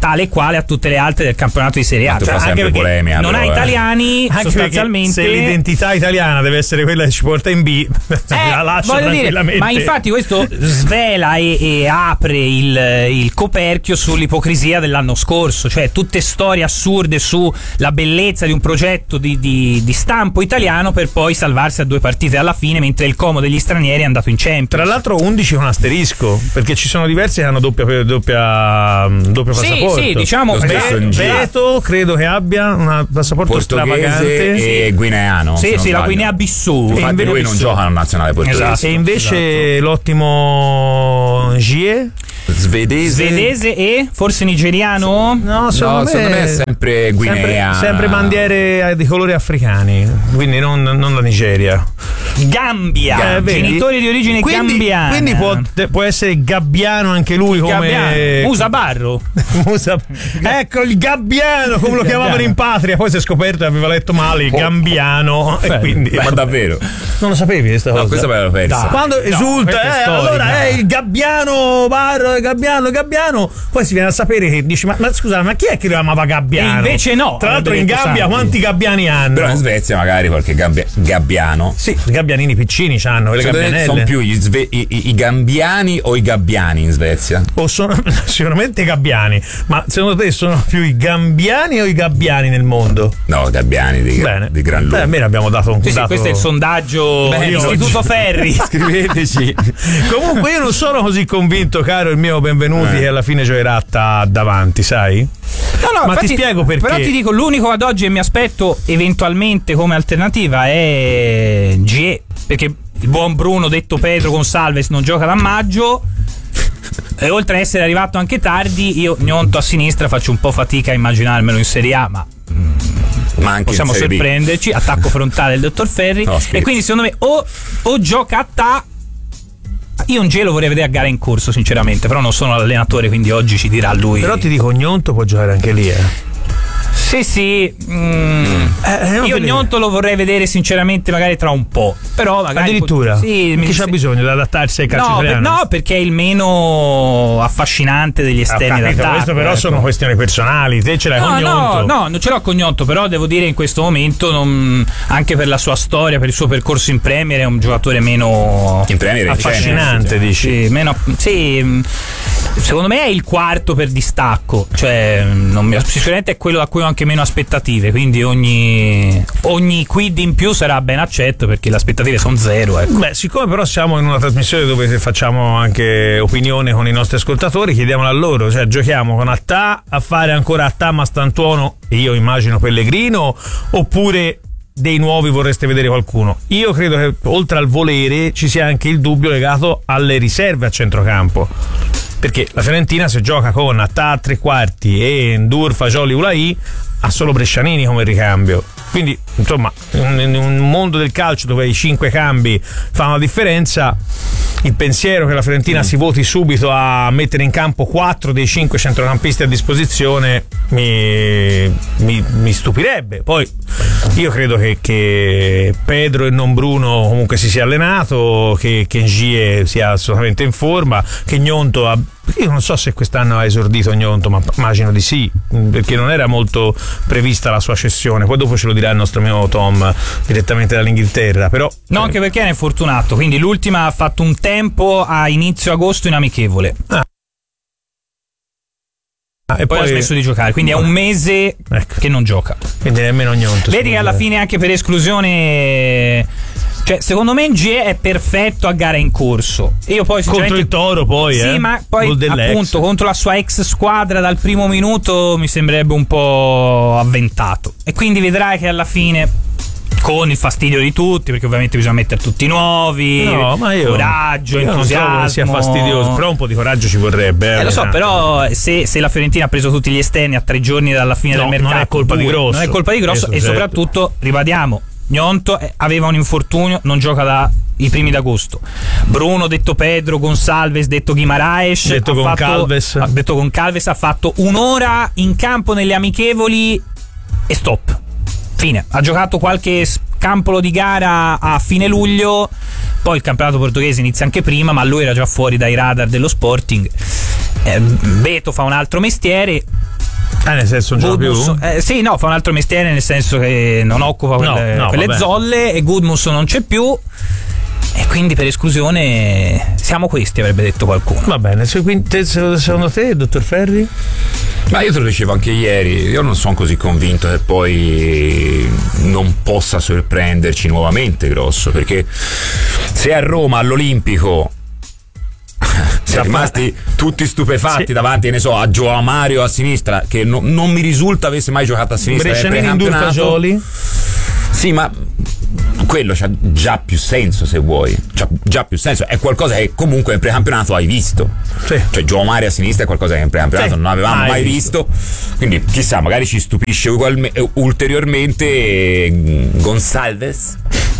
tale e quale a tutte le altre del campionato di Serie A. Cioè, anche polemica, non però, ha italiani, anche sostanzialmente. Se l'identità italiana deve essere quella che ci porta in B, eh, la lascio voglio tranquillamente. Dire, ma infatti questo svela e, e apre il, il coperchio sull'ipocrisia dell'anno scorso, cioè tutte storie assurde sulla bellezza di un progetto di, di, di stampo italiano per poi salvarsi a due partite alla fine, mentre il Como degli stranieri è andato in Champions. Tra l'altro undici con asterisco, perché ci sono diversi che hanno doppia, doppia, doppio sì, passaporto. Sì, diciamo Beto credo che abbia un passaporto portoghese stravagante e guineano. Sì, sì, la Guinea-Bissau. Infatti lui non gioca alla nazionale portoghese. Esatto, e invece esatto. l'ottimo Gie Svedese. Svedese e forse nigeriano? No, secondo, no, me, secondo me è sempre Guinea. Sempre, sempre bandiere di colori africani, quindi non, non la Nigeria. Gambia, eh, genitori di origine quindi, gambiana. Quindi può, può essere gabbiano anche lui come Gabbiano. Musa Barro. Musa... Ecco il gabbiano, come lo chiamavano in patria, poi si è scoperto che aveva letto male il gambiano. Beh, e quindi, ma davvero? Non lo sapevi questa cosa? No, questa me l'ho persa. Quando no, esulta, è eh, storica. allora è il gabbiano Barro, il gabbiano, il gabbiano, poi si viene a sapere che dici ma, ma scusa, ma chi è che lo amava gabbiano? E invece no. Tra l'altro in Gambia santi. quanti gabbiani hanno? Però in Svezia magari qualche gabbia- gabbiano. Sì, i gabbianini piccini c'hanno, le gabbianelle. Sono più gli sve- i, i, i gambiani o i gabbiani in Svezia? O sono sicuramente i gabbiani, ma secondo te sono più i gambiani o i gabbiani nel mondo? No, gabbiani di, Bene. di gran lunga. Beh, a me ne abbiamo dato un Sì, sì, dato... questo è il sondaggio Beh, dell'Istituto oggi. Ferri. Scriveteci. Comunque io non sono così convinto, caro il mio benvenuti, Eh. che alla fine giocherà davanti, sai? No, no, Ma infatti, ti spiego perché. Però ti dico, l'unico ad oggi che mi aspetto eventualmente come alternativa è G E, perché il buon Bruno, detto Pedro Gonsalves, non gioca da maggio. E oltre a essere arrivato anche tardi, io Gnonto a sinistra faccio un po' fatica a immaginarmelo in Serie A, ma Ma anche possiamo in Serie B. sorprenderci. Attacco frontale del dottor Ferri. No, scherzo. E quindi secondo me o, o gioca a ta. Io un gelo vorrei vedere a gara in corso, sinceramente, però non sono l'allenatore, quindi oggi ci dirà lui. Però ti dico, Gnonto può giocare anche lì, eh. Sì, sì. Mm, Eh, io vedere. Gnonto lo vorrei vedere sinceramente magari tra un po'. Però magari Addirittura? Sì, mi Chi c'ha bisogno di adattarsi ai calci No, per- italiani? no, perché è il meno affascinante degli Ho esterni capito, d'attacco. questo però ecco. sono questioni personali. Te ce l'hai No, con no, Gnonto? no, non ce l'ho con Gnonto, però devo dire in questo momento non- anche per la sua storia, per il suo percorso in Premier è un giocatore meno In Premier è affascinante, dici? sì, meno, sì, mh, secondo me è il quarto per distacco, cioè non mi, sicuramente è quello da cui ho anche meno aspettative, quindi ogni, ogni quid in più sarà ben accetto perché le aspettative sono zero, ecco. Beh, siccome però siamo in una trasmissione dove facciamo anche opinione con i nostri ascoltatori, chiediamola a loro, cioè giochiamo con Attà a fare ancora Attà Mastantuono e io immagino Pellegrino, oppure dei nuovi vorreste vedere qualcuno? Io credo che oltre al volere ci sia anche il dubbio legato alle riserve a centrocampo, perché la Fiorentina se gioca con Attà a tre quarti e Ndur, Fagioli, Ulai ha solo Brescianini come ricambio, quindi insomma in un mondo del calcio dove i cinque cambi fanno la differenza, il pensiero che la Fiorentina mm. si voti subito a mettere in campo quattro dei cinque centrocampisti a disposizione mi, mi, mi stupirebbe. Poi io credo che, che Pedro e non Bruno comunque si sia allenato, che Kenji sia assolutamente in forma, che Gnonto ha, io non so se quest'anno ha esordito Gnonto, ma immagino di sì, perché non era molto prevista la sua cessione, poi dopo ce lo dirà il nostro amico Tom direttamente dall'Inghilterra, però no, anche perché è infortunato, quindi l'ultima ha fatto un tempo a inizio agosto in amichevole. Ah. Ah, e poi, poi ha smesso di giocare, quindi è un mese ecco. che non gioca. Quindi nemmeno Gnonto. Vedi che alla fine anche per esclusione, cioè secondo me G è perfetto a gara in corso. Io poi contro il Toro poi, sì, eh? ma poi appunto ex. contro la sua ex squadra dal primo minuto mi sembrerebbe un po' avventato. E quindi vedrai che alla fine, con il fastidio di tutti, perché ovviamente bisogna mettere tutti nuovi, no, ma io, coraggio, io entusiasmo, non trovo che sia fastidioso, però un po' di coraggio ci vorrebbe. Eh, eh, lo so, però se, se la Fiorentina ha preso tutti gli esterni a tre giorni dalla fine no, del mercato, non è colpa due, di Grosso, non è colpa di Grosso, e certo. soprattutto ribadiamo, Gnonto aveva un infortunio, non gioca da i primi d'agosto. Bruno, detto Pedro Gonsalves, detto Guimaraes, detto ha con fatto, Calves, ha, detto con Calves ha fatto un'ora in campo nelle amichevoli e stop. Fine. Ha giocato qualche scampolo di gara a fine luglio, poi il campionato portoghese inizia anche prima, ma lui era già fuori dai radar dello Sporting. eh, Beto fa un altro mestiere. Eh, nel senso non gioca più? Eh, sì, no, fa un altro mestiere, nel senso che non occupa quelle, no, no, quelle zolle, e Gudmundsson non c'è più. E quindi per esclusione siamo questi, avrebbe detto qualcuno. Va bene, secondo te, dottor Ferri? Ma io te lo dicevo anche ieri, io non sono così convinto che poi non possa sorprenderci nuovamente Grosso, perché se a Roma all'Olimpico siamo rimasti tutti stupefatti sì. davanti, ne so, a Joao Mario a sinistra, che no, non mi risulta avesse mai giocato a sinistra. Brescianini in Fagioli? Sì, ma quello c'ha già più senso, se vuoi, c'ha già più senso, è qualcosa che comunque in precampionato hai visto, sì. Cioè Joao Mario a sinistra è qualcosa che in precampionato sì. non avevamo mai, mai visto. visto, quindi chissà, magari ci stupisce ugualmente, ulteriormente Gonçalves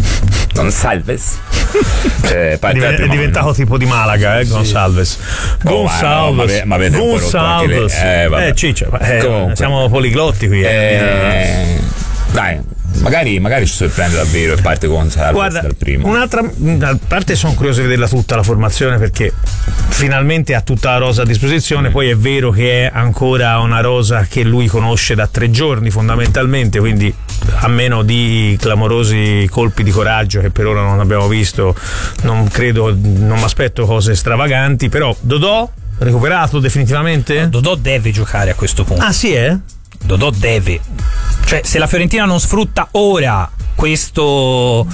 Gonçalves eh, è, div- è diventato tipo di Malaga, eh, Gonçalves. Oh, Gonçalves. Ma avete un po' rotto anche le... eh, vabbè. eh, ciccio, eh, siamo poliglotti qui. Eh. Eh, dai, magari, magari ci sorprende davvero e parte Gonçalves. Guarda, dal primo. Un'altra, a parte sono curioso di vederla tutta la formazione, perché finalmente ha tutta la rosa a disposizione. Mm. Poi è vero che è ancora una rosa che lui conosce da tre giorni fondamentalmente, quindi a meno di clamorosi colpi di coraggio che per ora non abbiamo visto, non credo, non mi aspetto cose stravaganti. Però Dodò recuperato definitivamente? No, Dodò deve giocare a questo punto. Ah sì, eh? Dodò deve, cioè se la Fiorentina non sfrutta ora questo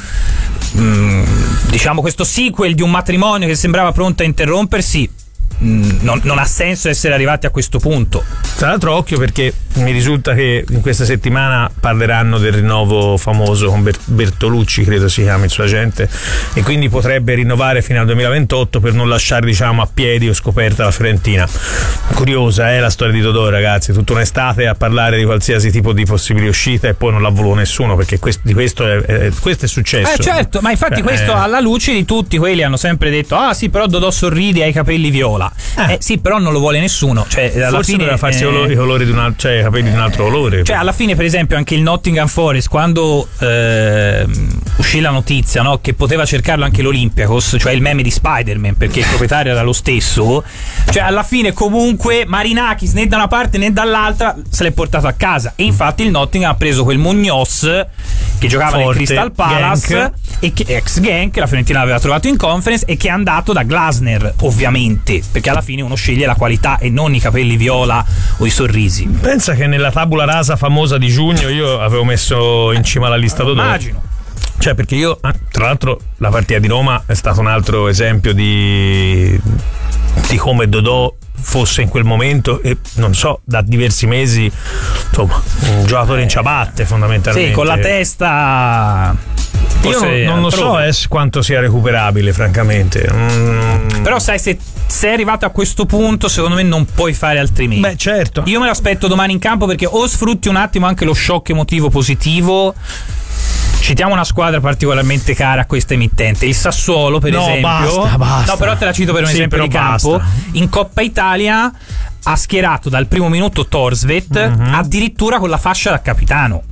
mh, diciamo questo sequel di un matrimonio che sembrava pronto a interrompersi, Non, non ha senso essere arrivati a questo punto. Tra l'altro occhio, perché mi risulta che in questa settimana parleranno del rinnovo famoso con Ber- Bertolucci, credo si chiami il suo agente, e quindi potrebbe rinnovare fino al duemilaventotto per non lasciare, diciamo, a piedi o scoperta la Fiorentina. Curiosa, eh, la storia di Dodò, ragazzi, tutta un'estate a parlare di qualsiasi tipo di possibili uscite e poi non l'ha voluto nessuno, perché questo, di questo è, è, questo è successo. Eh certo, ma infatti eh, questo alla luce di tutti quelli hanno sempre detto: ah sì, però Dodò sorride, ha i capelli viola. Eh. Eh, sì, però non lo vuole nessuno. Cioè, alla forse fine doveva farsi eh, i colori di un altro, cioè i capelli di un altro colore. Cioè, alla fine, per esempio, anche il Nottingham Forest, quando eh, uscì la notizia, no, che poteva cercarlo anche l'Olympiacos, cioè il meme di Spider-Man, perché il proprietario era lo stesso. Cioè, alla fine, comunque, Marinakis né da una parte né dall'altra se l'è portato a casa. E infatti il Nottingham ha preso quel Munoz che giocava Forte, nel Crystal Palace Genk. E che ex Genk, la Fiorentina l'aveva trovato in conference, e che è andato da Glasner, ovviamente, perché alla fine uno sceglie la qualità e non i capelli viola o i sorrisi. Pensa che nella tabula rasa famosa di giugno io avevo messo in cima alla lista Dodò. Immagino. Cioè, perché io, tra l'altro, la partita di Roma è stato un altro esempio di di come Dodò fosse in quel momento, e non so, da diversi mesi, insomma, un giocatore in ciabatte fondamentalmente. Sì, con la testa. Io non, non lo so eh, quanto sia recuperabile, francamente. Mm. Però sai, se sei arrivato a questo punto, secondo me non puoi fare altrimenti. Beh, certo. Io me lo aspetto domani in campo, perché o sfrutti un attimo anche lo shock emotivo positivo. Citiamo una squadra particolarmente cara a questa emittente, il Sassuolo, per no, esempio. Basta, basta. No, però te la cito per un sì, esempio di campo. Basta. In Coppa Italia ha schierato dal primo minuto Thorstvedt, mm-hmm. addirittura con la fascia da capitano.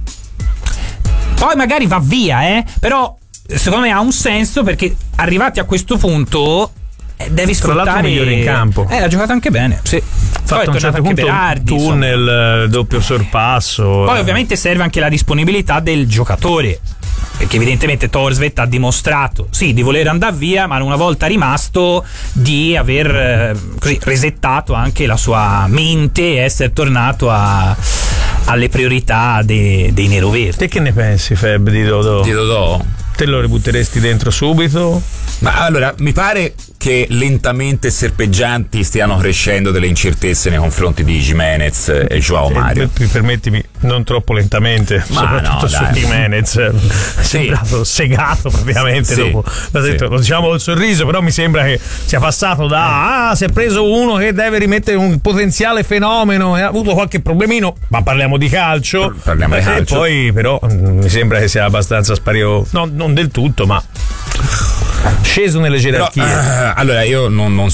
Poi magari va via, eh, però secondo me ha un senso, perché arrivati a questo punto eh, devi sfruttare. Tra l'altro migliore in campo. Eh, ha giocato anche bene, sì. Fatto poi a un certo punto Berardi, un tunnel, insomma. Doppio sorpasso. Poi ovviamente serve anche la disponibilità del giocatore, perché evidentemente Thorstvedt ha dimostrato sì di voler andare via, ma una volta rimasto di aver eh, così resettato anche la sua mente e essere tornato a, alle priorità de, dei neroverdi. Te che ne pensi, Feb, di Dodò? Di Dodò? Te lo ributteresti dentro subito? Ma allora, mi pare che lentamente serpeggianti stiano crescendo delle incertezze nei confronti di Jimenez e Joao Mario. Eh, permettimi, non troppo lentamente, ma soprattutto no, su dai. Jimenez. È sì. sembrato segato praticamente sì. dopo. L'ho detto, sì. Lo diciamo col sorriso, però mi sembra che sia passato da ah, si è preso uno che deve rimettere un potenziale fenomeno e ha avuto qualche problemino, ma parliamo di calcio. Parliamo di calcio. E poi però mi sembra che sia abbastanza sparito, no, non del tutto, ma sceso nelle gerarchie. Però, uh, allora io non, non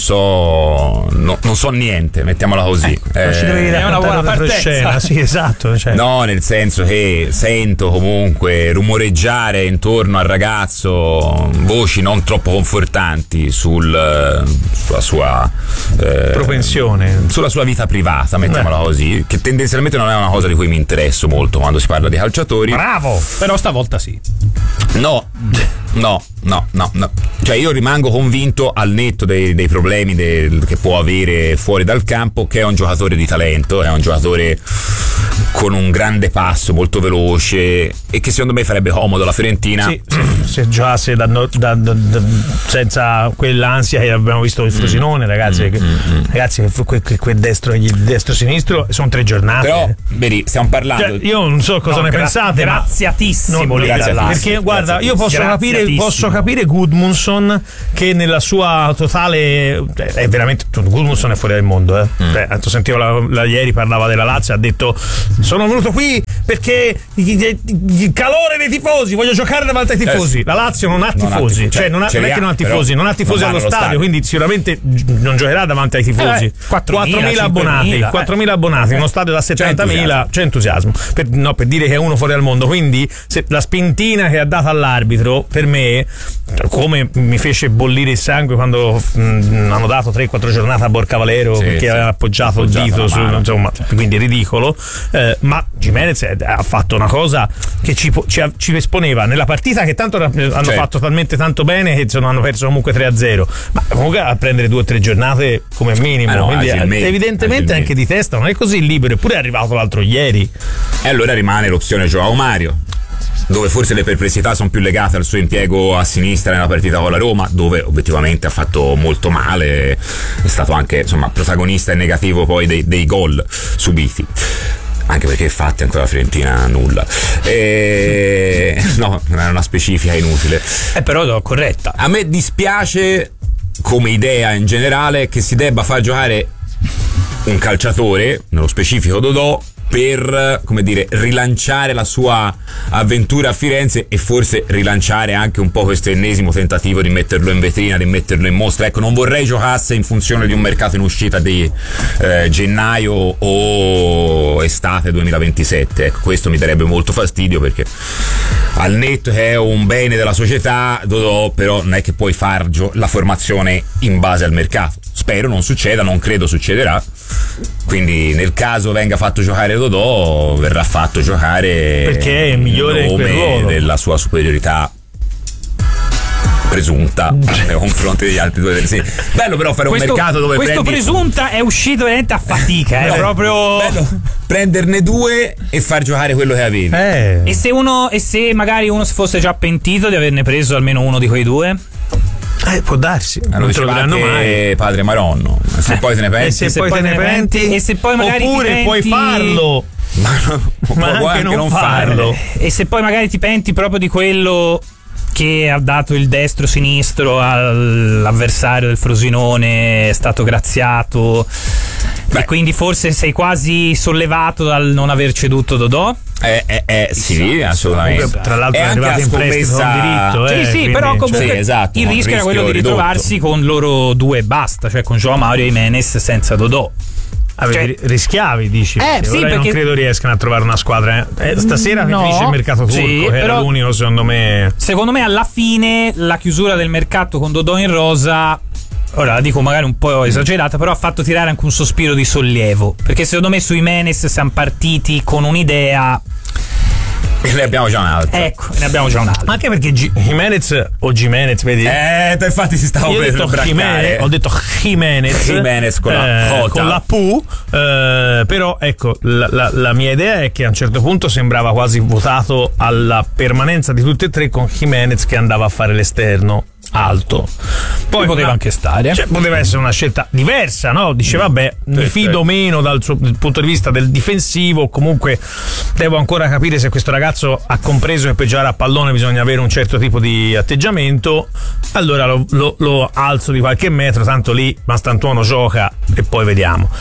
so no, non so niente, mettiamola così. Ecco, eh, ci devi è una buona partenza. Sì, esatto. Cioè. No, nel senso che sento comunque rumoreggiare intorno al ragazzo voci non troppo confortanti sul, sulla sua eh, propensione, sulla sua vita privata, mettiamola Beh. così, che tendenzialmente non è una cosa di cui mi interesso molto quando si parla di calciatori. Bravo! Però stavolta sì. No, no, no, no, no. Cioè io rimango convinto, al netto dei, dei problemi del, che può avere fuori dal campo, che è un giocatore di talento, è un giocatore con un grande passo, molto veloce, e che secondo me farebbe comodo alla Fiorentina. Sì, se, se giocasse da, da, da, da, senza quell'ansia che abbiamo visto il Frosinone, mm. ragazzi, mm, che, mm, ragazzi, quel, quel, quel destro e destro-sinistro sono tre giornate. Però, vedi, stiamo parlando. Cioè, io non so cosa no, ne gra- pensate, graziatissimo ma lì, graziatissimo, perché guarda, io posso capire, posso capire Gudmundsson, che nella sua totale è veramente Gudmundsson è fuori dal mondo, eh. Mm. Cioè, sentivo la, la ieri parlava della Lazio, ha detto sono venuto qui perché il, il calore dei tifosi, voglio giocare davanti ai tifosi. La Lazio non ha tifosi, non ha tifo- cioè non, ha, non è che non ha tifosi, non ha tifosi non allo stadio, stadio, quindi sicuramente non giocherà davanti ai tifosi. Eh, quattromila abbonati, quattromila abbonati, in uno stadio da settantamila, c'è entusiasmo. Per, no, per dire che è uno fuori dal mondo, quindi se, la spintina che ha dato all'arbitro per me, come mi fece bollire il sangue quando mh, hanno dato tre quattro giornate a Borca Valero, sì, perché sì, aveva appoggiato il dito su, insomma, quindi ridicolo. Eh, ma Gimenez ha fatto una cosa che ci, ci, ci esponeva nella partita, che tanto hanno certo. fatto talmente tanto bene che insomma, hanno perso comunque tre a zero, ma comunque a prendere due o tre giornate come minimo, ah no, quindi agilmente, evidentemente agilmente. Anche di testa non è così libero, eppure è arrivato l'altro ieri. E allora rimane l'opzione Joao Mario, dove forse le perplessità sono più legate al suo impiego a sinistra nella partita con la Roma, dove obiettivamente ha fatto molto male, è stato anche insomma protagonista e negativo poi dei, dei gol subiti, anche perché fatti ancora la Fiorentina nulla, e... no, non è una specifica inutile, eh, però corretta. A me dispiace come idea in generale che si debba far giocare un calciatore, nello specifico Dodò, per, come dire, rilanciare la sua avventura a Firenze e forse rilanciare anche un po' questo ennesimo tentativo di metterlo in vetrina, di metterlo in mostra. Ecco, non vorrei giocasse in funzione di un mercato in uscita di eh, gennaio o estate duemilaventisette. Ecco, questo mi darebbe molto fastidio, perché al netto che è un bene della società, Dodò, però non è che puoi far gio- la formazione in base al mercato. Spero non succeda, non credo succederà. Quindi nel caso venga fatto giocare Dodò, verrà fatto giocare perché è il migliore in nome della sua superiorità presunta nei confronti degli altri due. Sì. Bello però fare questo, un mercato dove questo prendi... presunta è uscito veramente a fatica, è proprio bello prenderne due e far giocare quello che avevi. Eh. E se uno e se magari uno si fosse già pentito di averne preso almeno uno di quei due? Eh, può darsi, allora, non te lo diranno mai. Padre Maronno, se eh. poi te ne penti, e se, se poi te ne penti, penti, e se poi magari oppure ti penti... puoi farlo, ma, no, ma anche, anche non, non farlo. farlo. E se poi magari ti penti proprio di quello che ha dato il destro-sinistro all'avversario del Frosinone, è stato graziato. Beh. E quindi forse sei quasi sollevato dal non aver ceduto Dodò. Eh, eh, eh sì, assolutamente. Comunque, tra l'altro è, è arrivato in prestito con diritto. Sì, eh, sì, quindi... però comunque sì, esatto, il rischio era quello di ridotto. ritrovarsi con loro due e basta, cioè con Joao Mario e Jimenez senza Dodò. Avevi, cioè, rischiavi, dici? Eh, perché sì, ora perché non credo riescano a trovare una squadra. Eh, stasera no, finisce il mercato turco, sì, che era l'unico, secondo me. Secondo me, alla fine, la chiusura del mercato con Dodò in rosa, ora la dico magari un po' esagerata, però ha fatto tirare anche un sospiro di sollievo. Perché secondo me su Jimenez siamo partiti con un'idea. E ne abbiamo già un'altra. Ecco, ne abbiamo già un'altra. Ma anche perché G- Jimenez o Jimenez, vedi? Eh, infatti si stava per braccare. Ho detto Jimenez. Jimenez con la eh, con la Pu. Eh, però ecco, la, la, la mia idea è che a un certo punto sembrava quasi votato alla permanenza di tutti e tre, con Jimenez che andava a fare l'esterno alto. Poi poteva anche stare, cioè, poteva essere una scelta diversa, no? Dice vabbè, mm. mi fido meno dal, suo, dal punto di vista del difensivo, comunque devo ancora capire se questo ragazzo ha compreso che per giocare a pallone bisogna avere un certo tipo di atteggiamento, allora lo, lo, lo alzo di qualche metro, tanto lì Mastantuono gioca e poi vediamo.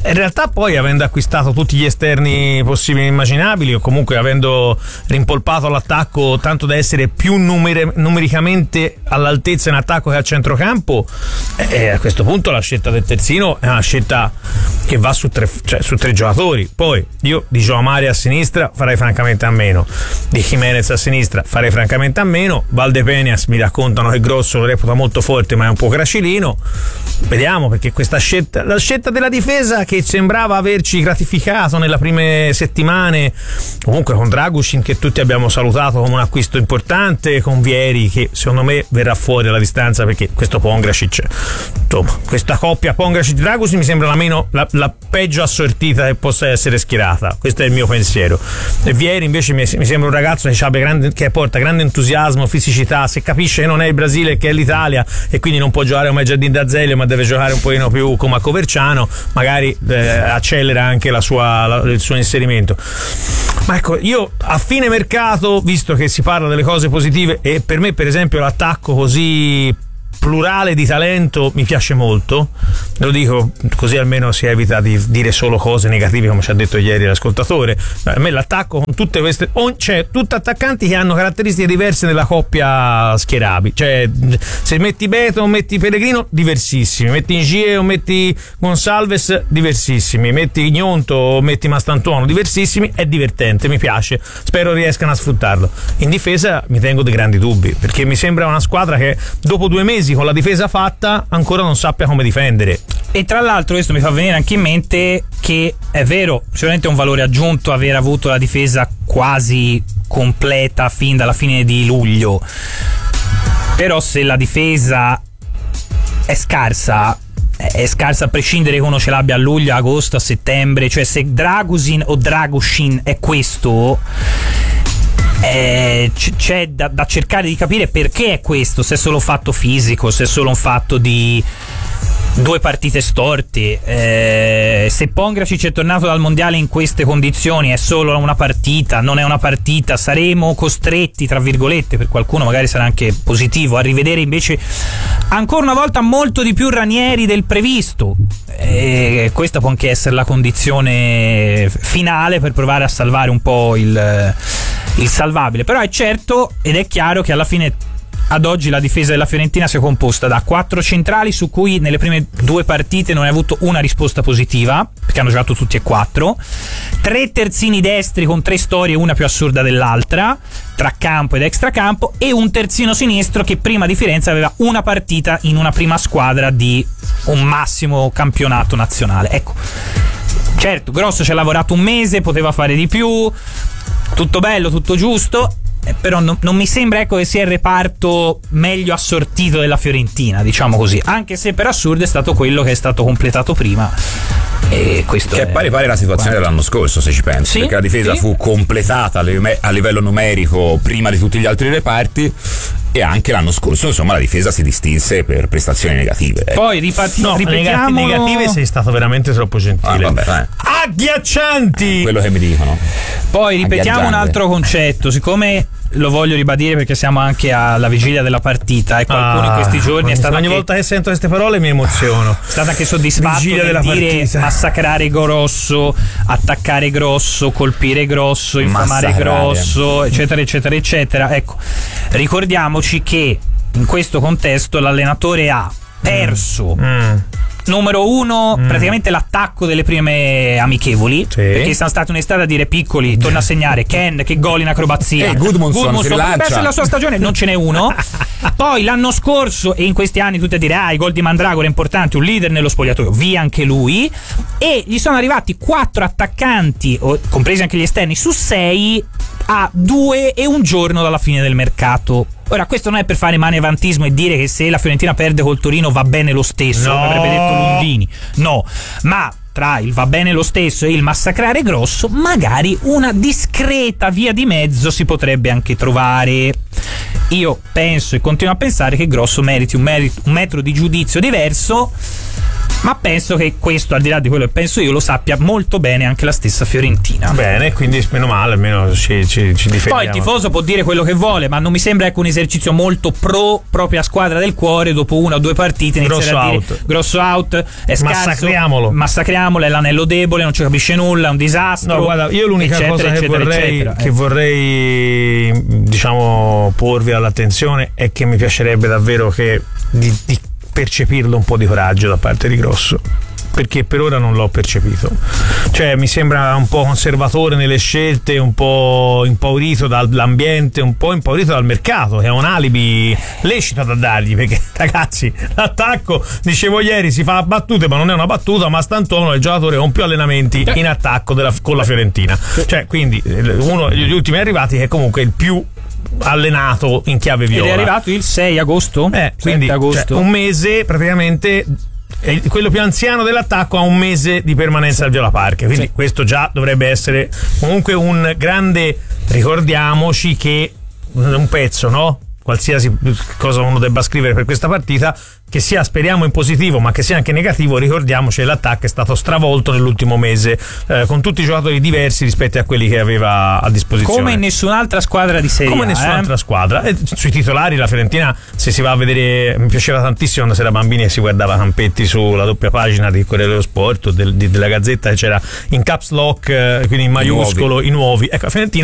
in realtà poi, avendo acquistato tutti gli esterni possibili e immaginabili, o comunque avendo rimpolpato l'attacco tanto da essere più numeri- numericamente all'altezza in attacco che a centrocampo, eh, a questo punto la scelta del terzino è una scelta che va su tre, cioè, su tre giocatori. Poi io di Joao Mario a sinistra farei francamente a meno, di Jimenez a sinistra farei francamente a meno. Valdepeñas mi raccontano che Grosso lo reputa molto forte ma è un po' gracilino. Vediamo, perché questa scelta, la scelta della difesa che sembrava averci gratificato nelle prime settimane, comunque con Dragusin che tutti abbiamo salutato come un acquisto importante, con Vieri che secondo me verrà fuori alla distanza, perché questo Pongracic, insomma, questa coppia Pongracic-Dragusin mi sembra la meno la, la peggio assortita che possa essere schierata. Questo è il mio pensiero. E Vieri invece mi, mi sembra un ragazzo che, grande, che porta grande entusiasmo, fisicità, se capisce che non è il Brasile che è l'Italia e quindi non può giocare come Giardin d'Azeglio ma deve giocare un pochino più come a Coverciano, magari eh, accelera anche la sua, la, il suo inserimento. Ma ecco, io a fine mercato, visto che si parla delle cose positive, e per me per esempio l'attacco così plurale di talento mi piace molto, lo dico così almeno si evita di dire solo cose negative come ci ha detto ieri l'ascoltatore. A me l'attacco con tutte queste, cioè tutti attaccanti che hanno caratteristiche diverse nella coppia schierabili, cioè se metti Beto o metti Pellegrino diversissimi, metti Ingie o metti Gonçalves diversissimi, metti Gnonto o metti Mastantuono diversissimi, è divertente, mi piace, spero riescano a sfruttarlo. In difesa mi tengo dei grandi dubbi, perché mi sembra una squadra che dopo due mesi con la difesa fatta ancora non sappia come difendere. E tra l'altro questo mi fa venire anche in mente che è vero, sicuramente è un valore aggiunto aver avuto la difesa quasi completa fin dalla fine di luglio, però se la difesa è scarsa è scarsa a prescindere che uno ce l'abbia a luglio, a agosto, a settembre, cioè se Dragusin o Dragushin è questo, Eh, c- c'è da, da cercare di capire perché è questo, se è solo un fatto fisico, se è solo un fatto di due partite storte, eh, se Pongracic è tornato dal mondiale in queste condizioni è solo una partita, non è una partita, saremo costretti tra virgolette, per qualcuno magari sarà anche positivo, a rivedere invece ancora una volta molto di più Ranieri del previsto, e questa può anche essere la condizione finale per provare a salvare un po' il, il salvabile. Però è certo ed è chiaro che alla fine ad oggi la difesa della Fiorentina si è composta da quattro centrali su cui nelle prime due partite non hai avuto una risposta positiva, perché hanno giocato tutti e quattro, tre terzini destri con tre storie, una più assurda dell'altra, tra campo ed extracampo, e un terzino sinistro che prima di Firenze aveva una partita in una prima squadra di un massimo campionato nazionale. Ecco, certo, Grosso ci ha lavorato un mese, poteva fare di più, tutto bello, tutto giusto, eh, però no, non mi sembra, ecco, che sia il reparto meglio assortito della Fiorentina, diciamo così, anche se per assurdo è stato quello che è stato completato prima. E questo che è pare pare la situazione quanto. dell'anno scorso, se ci pensi, Sì, perché la difesa sì. fu completata a livello numerico prima di tutti gli altri reparti, e anche l'anno scorso insomma la difesa si distinse per prestazioni negative. Poi ripati- no, ripetiamo negative sei stato veramente troppo gentile. Ah, vabbè, eh. Agghiaccianti! Quello che mi dicono. Poi ripetiamo un Agghiacciante. altro concetto, siccome lo voglio ribadire perché siamo anche alla vigilia della partita e qualcuno Ah, in questi giorni è stato ogni anche, volta che sento queste parole mi emoziono. è stato anche soddisfatto Vigilia nel della dire partita. massacrare Grosso, attaccare Grosso, colpire Grosso, infamare Massacrare. Grosso, eccetera eccetera eccetera. Ecco, ricordiamoci che in questo contesto l'allenatore ha perso Mm. numero uno, mm. praticamente l'attacco delle prime amichevoli, sì. perché sono stati un'estate a dire Piccoli torna a segnare, Ken che gol in acrobazia, e Gudmundsson si rilancia, potrebbe essere la sua stagione, non ce n'è uno. Poi l'anno scorso e in questi anni tutti a dire ah, i gol di Mandragora è importante, un leader nello spogliatoio, via anche lui, e gli sono arrivati quattro attaccanti, compresi anche gli esterni, su sei a due e un giorno dalla fine del mercato. Ora, questo non è per fare manevantismo e dire che se la Fiorentina perde col Torino va bene lo stesso, no. come avrebbe detto Lundini, no, ma tra il va bene lo stesso e il massacrare Grosso magari una discreta via di mezzo si potrebbe anche trovare. Io penso e continuo a pensare che Grosso meriti un, merito, un metro di giudizio diverso, Ma penso che questo, al di là di quello che penso io, lo sappia molto bene anche la stessa Fiorentina. Bene, quindi meno male, almeno ci, ci, ci difendiamo. Poi il tifoso può dire quello che vuole, ma non mi sembra ecco un esercizio molto pro propria squadra del cuore. Dopo una o due partite iniziare grosso a dire out. grosso out, è scarso, massacriamolo massacriamolo, è l'anello debole, non ci capisce nulla, è un disastro. No, guarda, io l'unica eccetera, cosa che eccetera, vorrei eccetera, che eh. vorrei diciamo porvi all'attenzione è che mi piacerebbe davvero che di, di percepirlo un po' di coraggio da parte di Grosso, perché per ora non l'ho percepito. Cioè mi sembra un po' conservatore nelle scelte, un po' impaurito dall'ambiente, un po' impaurito dal mercato, che è un alibi lecito da dargli, perché ragazzi l'attacco, dicevo ieri, si fa battute ma non è una battuta, ma Stantuono è il giocatore con più allenamenti in attacco della, con la Fiorentina, cioè quindi uno degli ultimi arrivati che è comunque il più allenato in chiave viola. Ed è arrivato il sei agosto? Eh, quindi agosto. Cioè, un mese praticamente. E quello più anziano dell'attacco ha un mese di permanenza al Viola Park, quindi sì. Questo già dovrebbe essere comunque un grande, ricordiamoci che un pezzo, no? Qualsiasi cosa uno debba scrivere per questa partita, che sia speriamo in positivo ma che sia anche negativo, ricordiamoci che l'attacco è stato stravolto nell'ultimo mese, eh, con tutti i giocatori diversi rispetto a quelli che aveva a disposizione, come in nessun'altra squadra di Serie A, come nessun'altra eh? squadra. E sui titolari la Fiorentina, se si va a vedere, mi piaceva tantissimo quando si era bambini e si guardava Campetti sulla doppia pagina di Corriere dello Sport o del, di, della Gazzetta, che c'era in caps lock, eh, quindi in maiuscolo i nuovi, i nuovi. Ecco, la Fiorentina